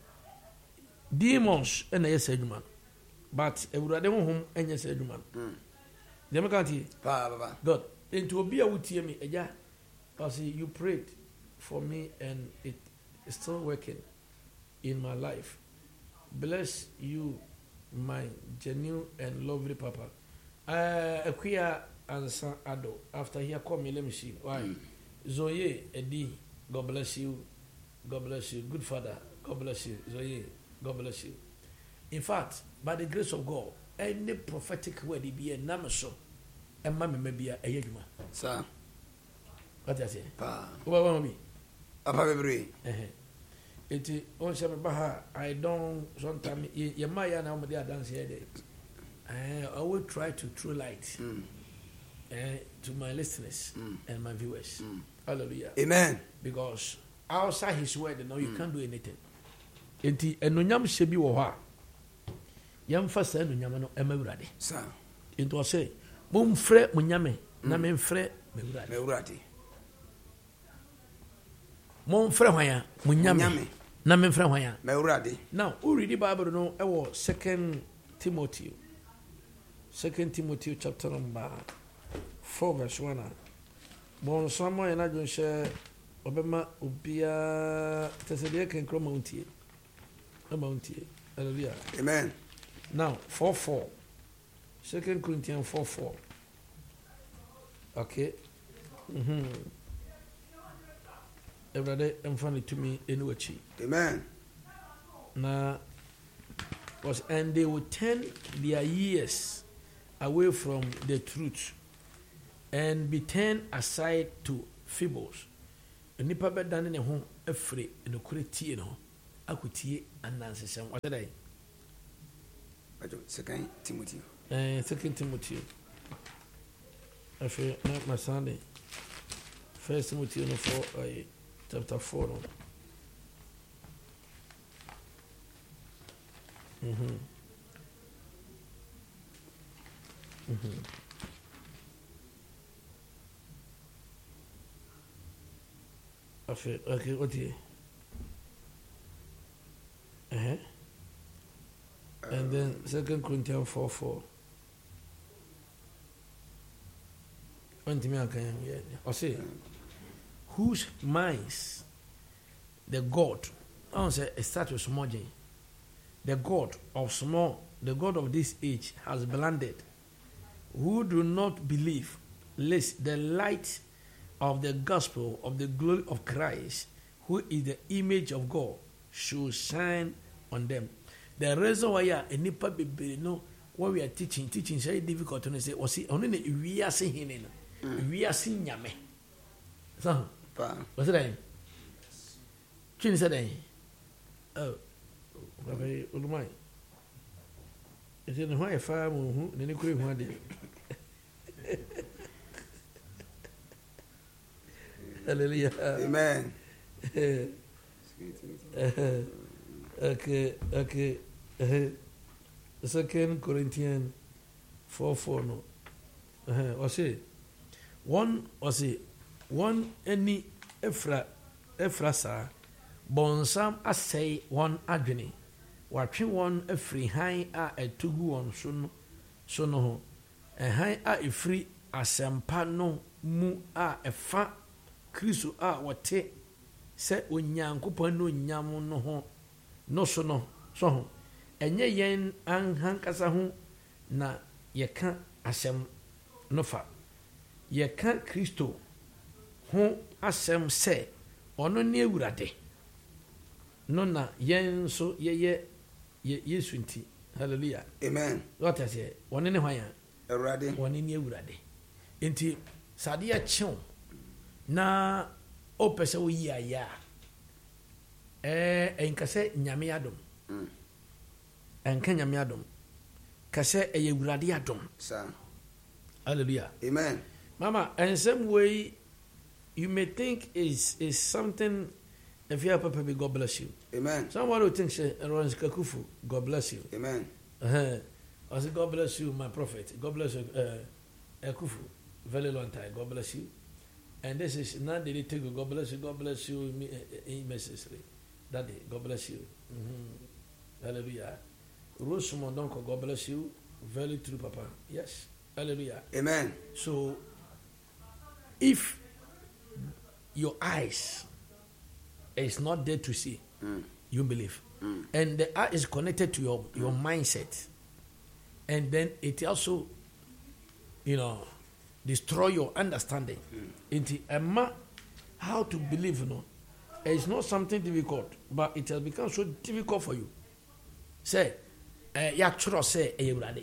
[SPEAKER 2] Demons and yes, man. But a would home and yes, man. The Macanti, God, into be a would hear me, I say, you prayed for me and it is still working in my life. Bless you, my genuine and lovely Papa. A queer answer, Ado, after he called me, let me see. Why? Zoe, Eddie, God bless you. God bless you. Good Father, God bless you. Zoe, God bless you. In fact, by the grace of God, any prophetic word be a namaso, and mammy may be a yegma.
[SPEAKER 4] Sir,
[SPEAKER 2] what I say?
[SPEAKER 4] What me? Papa,
[SPEAKER 2] it is I don't sometimes, your Maya now, they are dancing here. I will try to throw light to my listeners and my viewers. Hallelujah.
[SPEAKER 4] Amen.
[SPEAKER 2] Because outside his word, you can't do anything. Enti enonyam shebi wo ha yamfa sa enonyam no emawurade
[SPEAKER 4] sa
[SPEAKER 2] into say momfrɛ munyame na memfrɛ mewurade momfrɛ hwan munyame na memfrɛ hwan
[SPEAKER 4] mewurade. Now
[SPEAKER 2] who read the Bible no ewo 2 Timothy chapter number 4 verse 1. Bon samo yana jon share obema obia tesede ken kromontie amountie. Hallelujah.
[SPEAKER 4] Amen.
[SPEAKER 2] Now 4:4. 2 Corinthians 4:4. Okay. Everybody, I'm funny to me in Wachi.
[SPEAKER 4] Amen.
[SPEAKER 2] Na And they will turn their ears away from the truth and be turned aside to fables. Nipa bedane ne ho afre no kuretie no akutie anansesem. What did I?
[SPEAKER 4] Second Timothy.
[SPEAKER 2] Second Timothy. After not my Sunday. First Timothy no 4 chapter 4 no. Okay, what here? And then 2 Corinthians 4:4. Or say, whose minds the God, I don't say a start with small j, the God of this age has blinded, who do not believe, lest the light of the gospel of the glory of Christ, who is the image of God, should shine on them. The reason why a nipa be no what we are teaching is very difficult to say. Or see, only we are saying we are seeing yame. So, what's that? Chin said, oh, very old mine. It's in why a farm who then you could one day. Hallelujah.
[SPEAKER 4] Amen.
[SPEAKER 2] Okay. 2 Corinthians 4:4 no. One any efrasa bonsam asay one adwene watwe one afri han a etugu on so no ho han a efri asempa no mu a efa Kristo a wote se onyankopon no nyam no ho no so ho enye yen anhankasa ho na yeka asem no fa yeka Kristo ho asem se ono ne ewurade no na yen so ye Yesu nti. Hallelujah.
[SPEAKER 4] Amen.
[SPEAKER 2] What I say, one ne hwan ya
[SPEAKER 4] Ewurade
[SPEAKER 2] one ne ewurade nti sade ya chew na opese wo yi aya enkase nyame adom enka nyame adom kase ewurade adom
[SPEAKER 4] sa.
[SPEAKER 2] Hallelujah.
[SPEAKER 4] Amen.
[SPEAKER 2] Mama, in some way you may think is something. If you have Papa, God bless you.
[SPEAKER 4] Amen.
[SPEAKER 2] Someone who thinks Aaron's Kakufu, God bless you.
[SPEAKER 4] Amen.
[SPEAKER 2] I say, God bless you, my prophet. God bless you, Kufu. Very long time. God bless you. And this is not the take you. God bless you. God bless you. Immensely. Daddy, God bless you. Hallelujah. Rose Mondonko, God bless you. Very true, Papa. Yes. Hallelujah.
[SPEAKER 4] Amen.
[SPEAKER 2] So, if your eyes is not there to see, you believe. And the eye is connected to your mindset. And then it also, destroy your understanding. Into how to believe, it's not something difficult, but it has become so difficult for you. Say, actually say,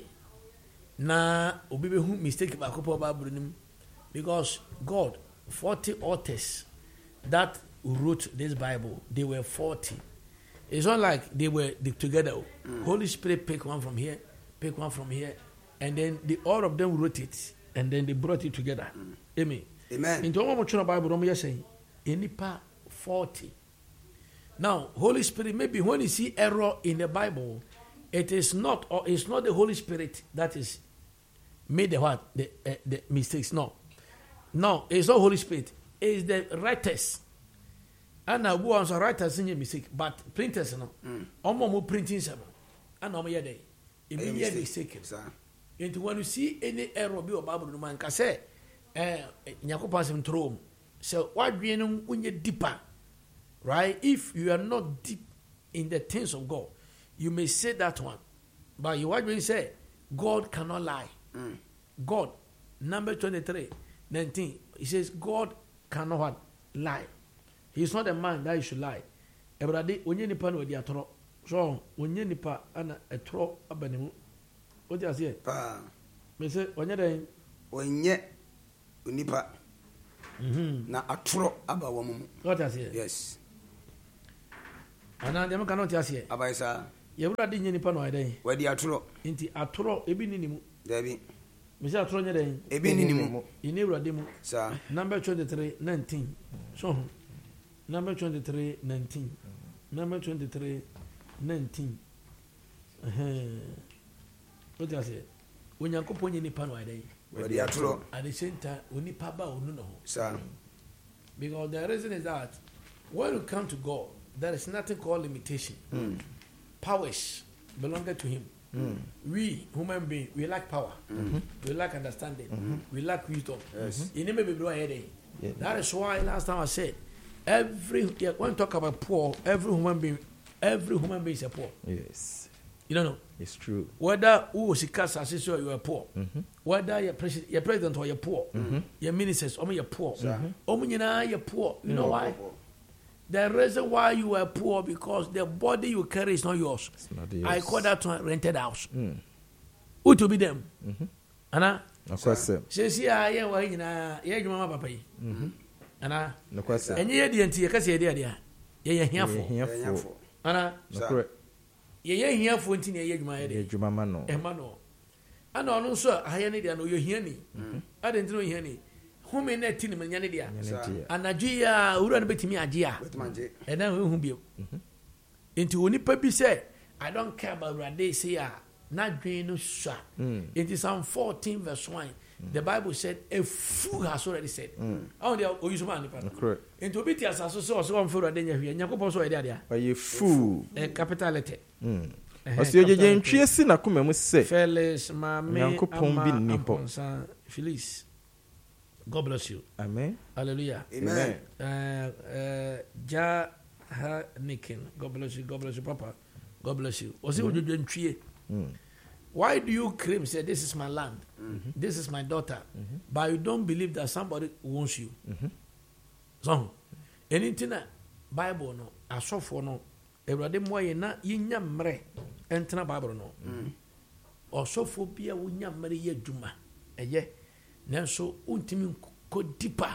[SPEAKER 2] na obi be who mistake ba kopo Bible nim, because God 40 authors that wrote this Bible, they were 40. It's not like they were together. Holy Spirit pick one from here, and then all of them wrote it, and then they brought it together. Amen.
[SPEAKER 4] Amen.
[SPEAKER 2] Into one more Bible, I'm saying, enipa 40. Now, Holy Spirit, maybe when you see error in the Bible, it's not the Holy Spirit that is made the mistakes. No, it's not Holy Spirit. It's the writers. And now who are writers in your mistake, but printers no. More printing some. And no more day. Immediately mistake. Into when you see any error be Bible no man can say, Nyakopan throne. So why do you know when you're deeper, right? If you are not deep in the things of God, you may say that one, but you what we say, God cannot lie. God, number 23:19. He says God cannot what? Lie. He is not a man that he should lie. Everybody, when you depend on the atro, So when you nipa and a tro abanimu, what do you say?
[SPEAKER 4] Pa.
[SPEAKER 2] Me say when you're
[SPEAKER 4] Onye unipa. Na atro aba wamu.
[SPEAKER 2] what I say?
[SPEAKER 4] Yes.
[SPEAKER 2] And I cannot just say.
[SPEAKER 4] Abaisa.
[SPEAKER 2] You would have done any pan or day.
[SPEAKER 4] Where the atro?
[SPEAKER 2] Inti atro ebinimu.
[SPEAKER 4] Debbie.
[SPEAKER 2] Mr. Atronya day.
[SPEAKER 4] Ebinimu.
[SPEAKER 2] In never demo.
[SPEAKER 4] Sir.
[SPEAKER 2] Number 23, 19. So number 23, 19. Number 23, 19. What do I say? When you go any pan or day.
[SPEAKER 4] Where the atro?
[SPEAKER 2] At the same time, we need papa or no.
[SPEAKER 4] Sir.
[SPEAKER 2] Because the reason is that when you come to God, there is nothing called limitation. Powers belong to Him. We, human beings, we lack power. We lack understanding. We lack wisdom.
[SPEAKER 4] Yes.
[SPEAKER 2] That is why last time I said, when you talk about poor, every human being is a poor.
[SPEAKER 1] Yes.
[SPEAKER 2] You don't know.
[SPEAKER 1] It's true.
[SPEAKER 2] Whether who was a you are poor. Whether you're president or you're poor. Your ministers or you're poor. You're poor. You know why? The reason why you are poor because the body you carry is not yours.
[SPEAKER 1] It's not yours.
[SPEAKER 2] I call that one rented house. Who to be them? Anna?
[SPEAKER 1] Of course.
[SPEAKER 2] Says yeah, mama papa. Anna?
[SPEAKER 1] No question.
[SPEAKER 2] And ye didn't see a cassia idea. Ye here for. Anna? Ye here for ye my idea.
[SPEAKER 1] Jumamano.
[SPEAKER 2] Emano. And also, I need to know you hear me. I didn't know you hear me. Who may not tell me any idea? And Nigeria, who run bet me a dear. And then who be into any puppy say, I don't care about what they say, not green no shot. It is Psalm 14, verse 1. The Bible said, a fool has already said. Oh, they are use money. Into bit as I saw some food at the here, and Yakobo so idea.
[SPEAKER 1] But you fool.
[SPEAKER 2] A capital letter.
[SPEAKER 1] As you again, chasing a come must say,
[SPEAKER 2] Fellas, my man, Phyllis. God bless you.
[SPEAKER 1] Amen.
[SPEAKER 2] Hallelujah.
[SPEAKER 4] Amen.
[SPEAKER 2] Nikin. God bless you. God bless you, Papa. God bless you. Why do you claim, say, this is my land, this is my daughter, but you don't believe that somebody wants you? So, anything that Bible no, I saw for no, everybody more na yinya mre, enter Bible no, or so for be a winya mre ye juma, ye. So, ultimate go deeper.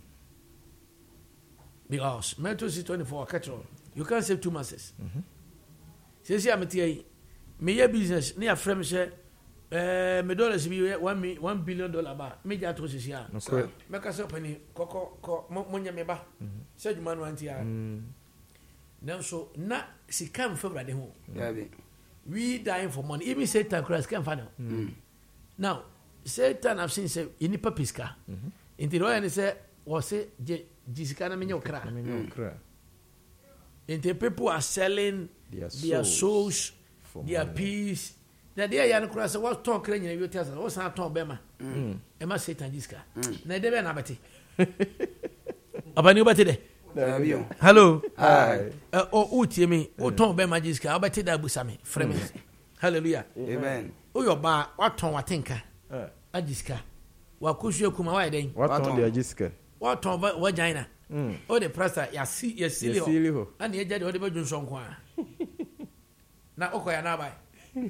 [SPEAKER 2] Because Matthew 24, catch all. You can't save 2 months. Says, I'm a me business near frame say, me dollars be $1 billion bar. Me just was here. Make us up any coco monya meba. Said you man want here. Now, so not she come from the home. We dying for money. Even Satan Christ can't find out. Now, Satan I've seen say in the papiska. In the royal say was say Jessica Minyo cra. In the people are selling their souls, their peace. That they are cross what talk in your test. What's not talk Bema? Emma Satan Jessica. Never nabati. Abanu batide. Hello.
[SPEAKER 4] Hi.
[SPEAKER 2] Oh, Timmy, or Tom Bema Jessica. I'll bet that Busami. Fremen. Hallelujah.
[SPEAKER 4] Amen.
[SPEAKER 2] Oh, your bar, what Tom, I think. Ajiska. What could you come away then?
[SPEAKER 1] What on the Ajiska?
[SPEAKER 2] What Tom, what Gina? Oh, the press, ya see, yes, silly. And the edge of the Belgian song. Now, okay, now by.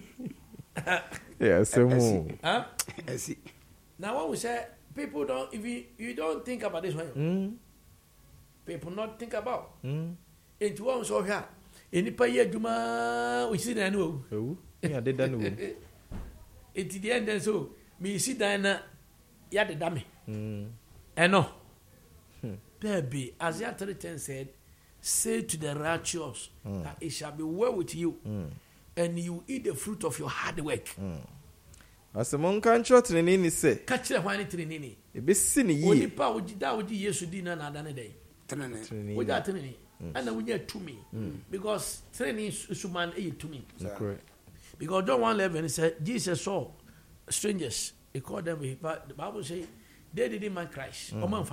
[SPEAKER 1] Yes,
[SPEAKER 2] Huh? Now, what we say, people don't, if you don't think about this one, people not think about. Into one so here. In the Paya Juma, we see the annual.
[SPEAKER 1] Yeah, they done.
[SPEAKER 2] It's the end, and so. Me see Diana, ya the dummy. And no, baby, as your 10 said, say to the righteous that it shall be well with you, and you eat the fruit of your hard work.
[SPEAKER 1] As a monk and shot in any say,
[SPEAKER 2] Catch the wine trinity.
[SPEAKER 1] A bit sinny
[SPEAKER 2] Only power would die with you, dinner another day. Without training, and we get to me because training is human aid to me. Because John 1:11 said, Jesus saw strangers, he called them, but the Bible says they didn't mind Christ.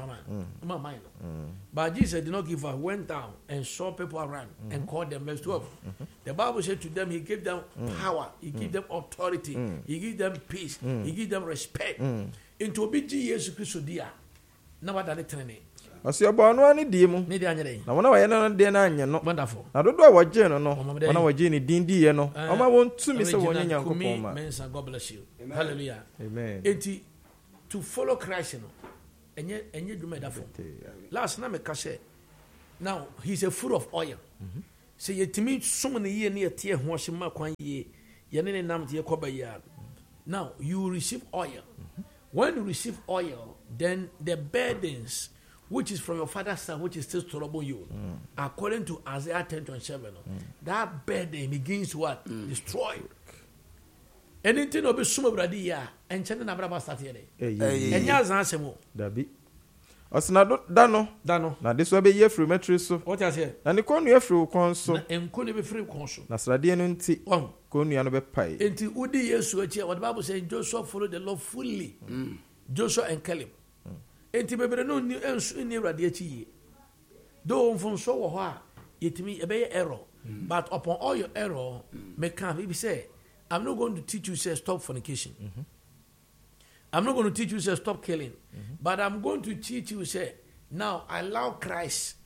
[SPEAKER 2] But Jesus did not give up, went down and saw people around and called them. Verse 12. The Bible said to them, he gave them power, he gave them authority, he gave them peace, he gave them respect. Into obedience Jesus Christ, dear. Now what are they training?
[SPEAKER 1] ɔsi ɔbɔ ɔno ani die mu
[SPEAKER 2] ne de anyere
[SPEAKER 1] na wɔn a wɔyɛ no deɛ no anyɛ no
[SPEAKER 2] wonderful
[SPEAKER 1] na dodo a wɔgye no no
[SPEAKER 2] Ɔmɔ bɛdɛ.
[SPEAKER 1] wɔn a wɔgye ne din diiɛ no ɔma wɔn tumi sɛ wɔn nyɛ nyankopɔn ma
[SPEAKER 2] Mensa, God bless you. Hallelujah.
[SPEAKER 1] amen
[SPEAKER 2] Enti to follow Christ no enye dwuma da fo. Last na me ka say now he's a full of oil. So yetimi som ne ye ne yete ho hye ma kwan ye ye ne nam te koba ya. Now you receive oil. When you receive oil, then the burdens which is from your father's side, which is still trouble you, according to Isaiah 10:7, that burden begins to what? Destroy. Anything will be summa bradi ya, and China Nabraba start here. And Yaz answer more.
[SPEAKER 1] dabi ɔsi na da no na de so abɛyi afiri mɛtiri so
[SPEAKER 2] What I say?
[SPEAKER 1] na ne kɔnnua afiri wo kɔn so
[SPEAKER 2] And could be free console.
[SPEAKER 1] na sradeɛ no nti
[SPEAKER 2] One.
[SPEAKER 1] kɔnnua no bɛpae
[SPEAKER 2] Until Udi Yesu, what the Bible says, Joshua followed the Lord fully. Joshua and Caleb. Until baby no new and near radiachi. Though from so it me a error. But upon all your error, make come say, I'm not going to teach you say stop fornication. I'm not going to teach you say stop killing. But I'm going to teach you say now allow Christ.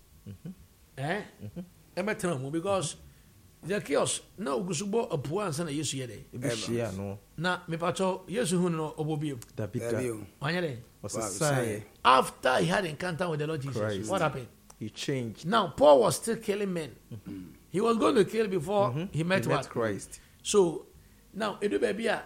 [SPEAKER 2] Because the chaos no gusubo apuan answer na Yesu yede.
[SPEAKER 1] ebihyia no
[SPEAKER 2] Na me pacho Yesu hu no obobiem.
[SPEAKER 1] dabi da
[SPEAKER 2] Wanyere.
[SPEAKER 1] ɔsesae
[SPEAKER 2] After he had encounter with the Lord Jesus,
[SPEAKER 1] Christ.
[SPEAKER 2] what happened?
[SPEAKER 1] he changed
[SPEAKER 2] Now Paul was still killing men. He was going to kill before he met
[SPEAKER 1] he
[SPEAKER 2] what?
[SPEAKER 1] met Christ
[SPEAKER 2] So now edu baby a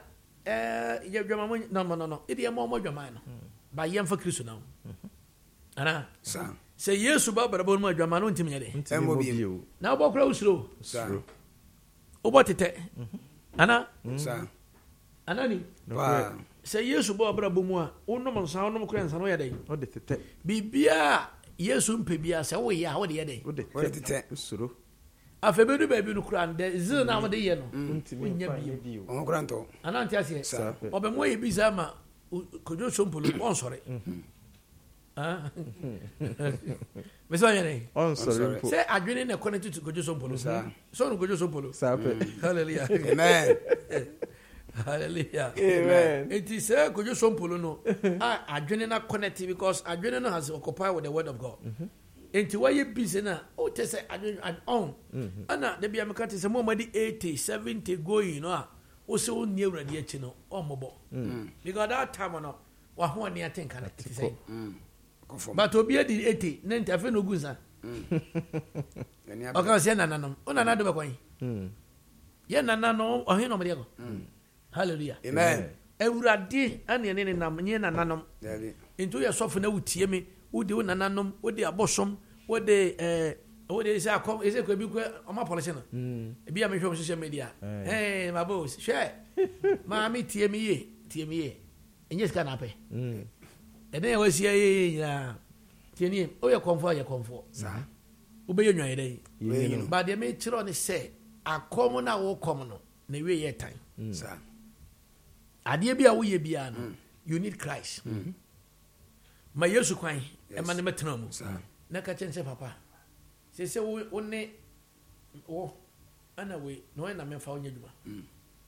[SPEAKER 2] no. It is more dwama no. Ba yem for Christ now. Ana
[SPEAKER 4] Sa.
[SPEAKER 2] say Yesu ba barabo no dwama no ntimi yede.
[SPEAKER 1] ntimi mo bio
[SPEAKER 2] Na obokra usro.
[SPEAKER 4] Sa.
[SPEAKER 2] Obotete. Ana
[SPEAKER 4] Sa.
[SPEAKER 2] anani
[SPEAKER 4] Pa.
[SPEAKER 2] say Yesu ba barabo mu a onom nsa onom kura nsa no yede.
[SPEAKER 1] ɔde tete
[SPEAKER 2] Bibia Yesu mpe bia se wo ye a wo de yede.
[SPEAKER 1] ɔde
[SPEAKER 4] Ɔde
[SPEAKER 1] tete
[SPEAKER 4] tete.
[SPEAKER 1] usoro
[SPEAKER 2] Afebedu baby no kura nde zil na mo de ye no.
[SPEAKER 1] ntimi
[SPEAKER 2] Wonya
[SPEAKER 1] mo
[SPEAKER 2] bio.
[SPEAKER 1] bio
[SPEAKER 4] Ɔmo kora ntɔ.
[SPEAKER 2] Ananti ase.
[SPEAKER 4] Sa.
[SPEAKER 2] Obemo ye biza ma kojo sompolo on sore. Ah. Meso yene.
[SPEAKER 1] ɔnsɔre mpo
[SPEAKER 2] Say adwene na connect to kojo sompolo.
[SPEAKER 4] Sa.
[SPEAKER 2] So no kojo sompolo.
[SPEAKER 1] saa pɛ
[SPEAKER 2] Hallelujah.
[SPEAKER 4] Amen.
[SPEAKER 2] Hallelujah.
[SPEAKER 1] amen
[SPEAKER 2] It is say kojo sompolo no. Adwene na connect because adwene no has occupied with the word of God. Enti why you busy na o te say adwene on. Ana de bia meka te say mo madi 80 70 going no. O se o nie awrade achi no o mobo. Because that time no wa ho ani atenka na te say.
[SPEAKER 4] Kɔfɔm.
[SPEAKER 2] But obi adi 80 na ntafe no guza.
[SPEAKER 4] Ɛni
[SPEAKER 2] O
[SPEAKER 4] abɛ.
[SPEAKER 2] kan say nananom. O nana do be kwan. Ye nana no o he no mo de ko. Hallelujah.
[SPEAKER 4] Amen.
[SPEAKER 2] Awurade ane ne nam nye nananom.
[SPEAKER 4] Dabi.
[SPEAKER 2] Into your sofo na wutie me, wo de nananom, wo de abosom, wo de say akom, is it ko bi ko o ma policy no. E bi am hwe social media. My boss, share. Ma mi tie me ye. Enye ska na pe. E den we sie ye ya. Tie ni, o ye comfort.
[SPEAKER 4] Sa.
[SPEAKER 2] Wo be ye nwan ye
[SPEAKER 4] Wei
[SPEAKER 2] dey.
[SPEAKER 4] no.
[SPEAKER 2] Ba de me chiro ne say akom na wo kom no, na we ye time.
[SPEAKER 4] Sa.
[SPEAKER 2] Adeɛ bi a woyɛ biara no you need Christ. Ma Yesu kwan ɛma ne mɛtena mu.
[SPEAKER 4] Sa.
[SPEAKER 2] Na ka kyɛn sɛ papa sɛ wo ne wo ana we na wɔn na mɛfa wo nyɛ adwuma.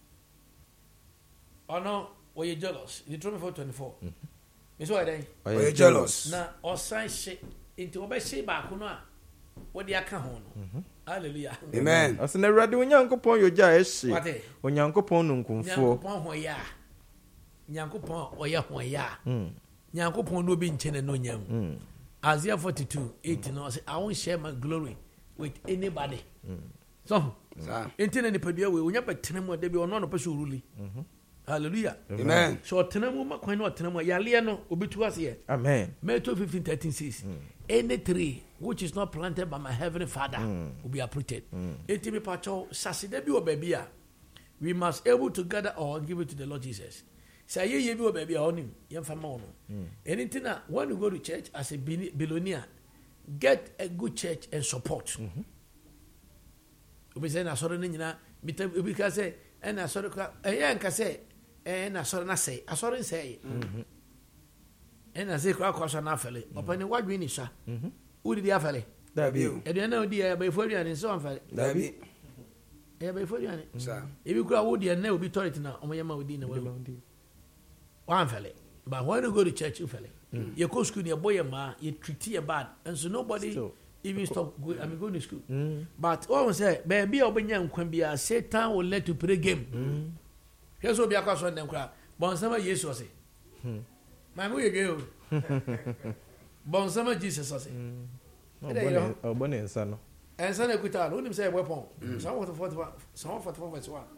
[SPEAKER 2] Ɔno wɔyɛ jealous. Deuteronomy 4:24. Mesɛ wɔyɛ dɛn?
[SPEAKER 4] Ɔyɛ jealous.
[SPEAKER 2] Na ɔsan hye nti wɔbɛhye baako no a wɔde aka ho no. Hallelujah.
[SPEAKER 4] Amen.
[SPEAKER 1] ɔsi na awurade onyankopɔn yɛ ogya a ɛhye
[SPEAKER 2] Wate.
[SPEAKER 1] onyankopɔn no nkumfoɔ
[SPEAKER 2] Nyankopɔn ho yɛ a Nyankopɔn ɔyɛ ho yɛ a Nyankopɔn no obi nkyɛn na onyam. Isaiah 42:8 no say I won't share my glory with anybody. So
[SPEAKER 4] Sa.
[SPEAKER 2] enti na nipadua we onya betena mu da bi ɔno no pɛsɛ uruli. Hallelujah.
[SPEAKER 4] Amen.
[SPEAKER 2] So ɔtena mu ma kwan na ɔtena mu yale no obi tu ase yɛ.
[SPEAKER 1] amen
[SPEAKER 2] Matthew 15:13 says, any tree which is not planted by my heavenly Father will be uprooted. Enti me pacho sasida bi o baby a we must able to gather or give it to the Lord Jesus. Say ye bi o baby a onim yemfa ma wono. Anything na when you go to church as a billionaire, get a good church and support. Obi say na soro ne nyina obi ka say na soro ka nka say na soro na say asoro say. Ena se kwa kwa na afele opani wadwe ni sha udi di afele
[SPEAKER 1] dabi
[SPEAKER 2] ede na odi ya be fori ani so afele
[SPEAKER 4] Dabi.
[SPEAKER 2] e be fori ani
[SPEAKER 4] Sa.
[SPEAKER 2] ebi kura wodi na obi authority na omo yema odi na wa afele but when you go to church you fele You go school, your boy, you treat you bad, and so nobody even stop going to school. But always say, baby, open young can be a Satan will let you play game. Here's what be a question them crap. Bonsama Jesus was it. My way go. Bonsama Jesus was it.
[SPEAKER 1] Bonnie and son.
[SPEAKER 2] And son, I quit out. Who say weapon? Some 44, some 44,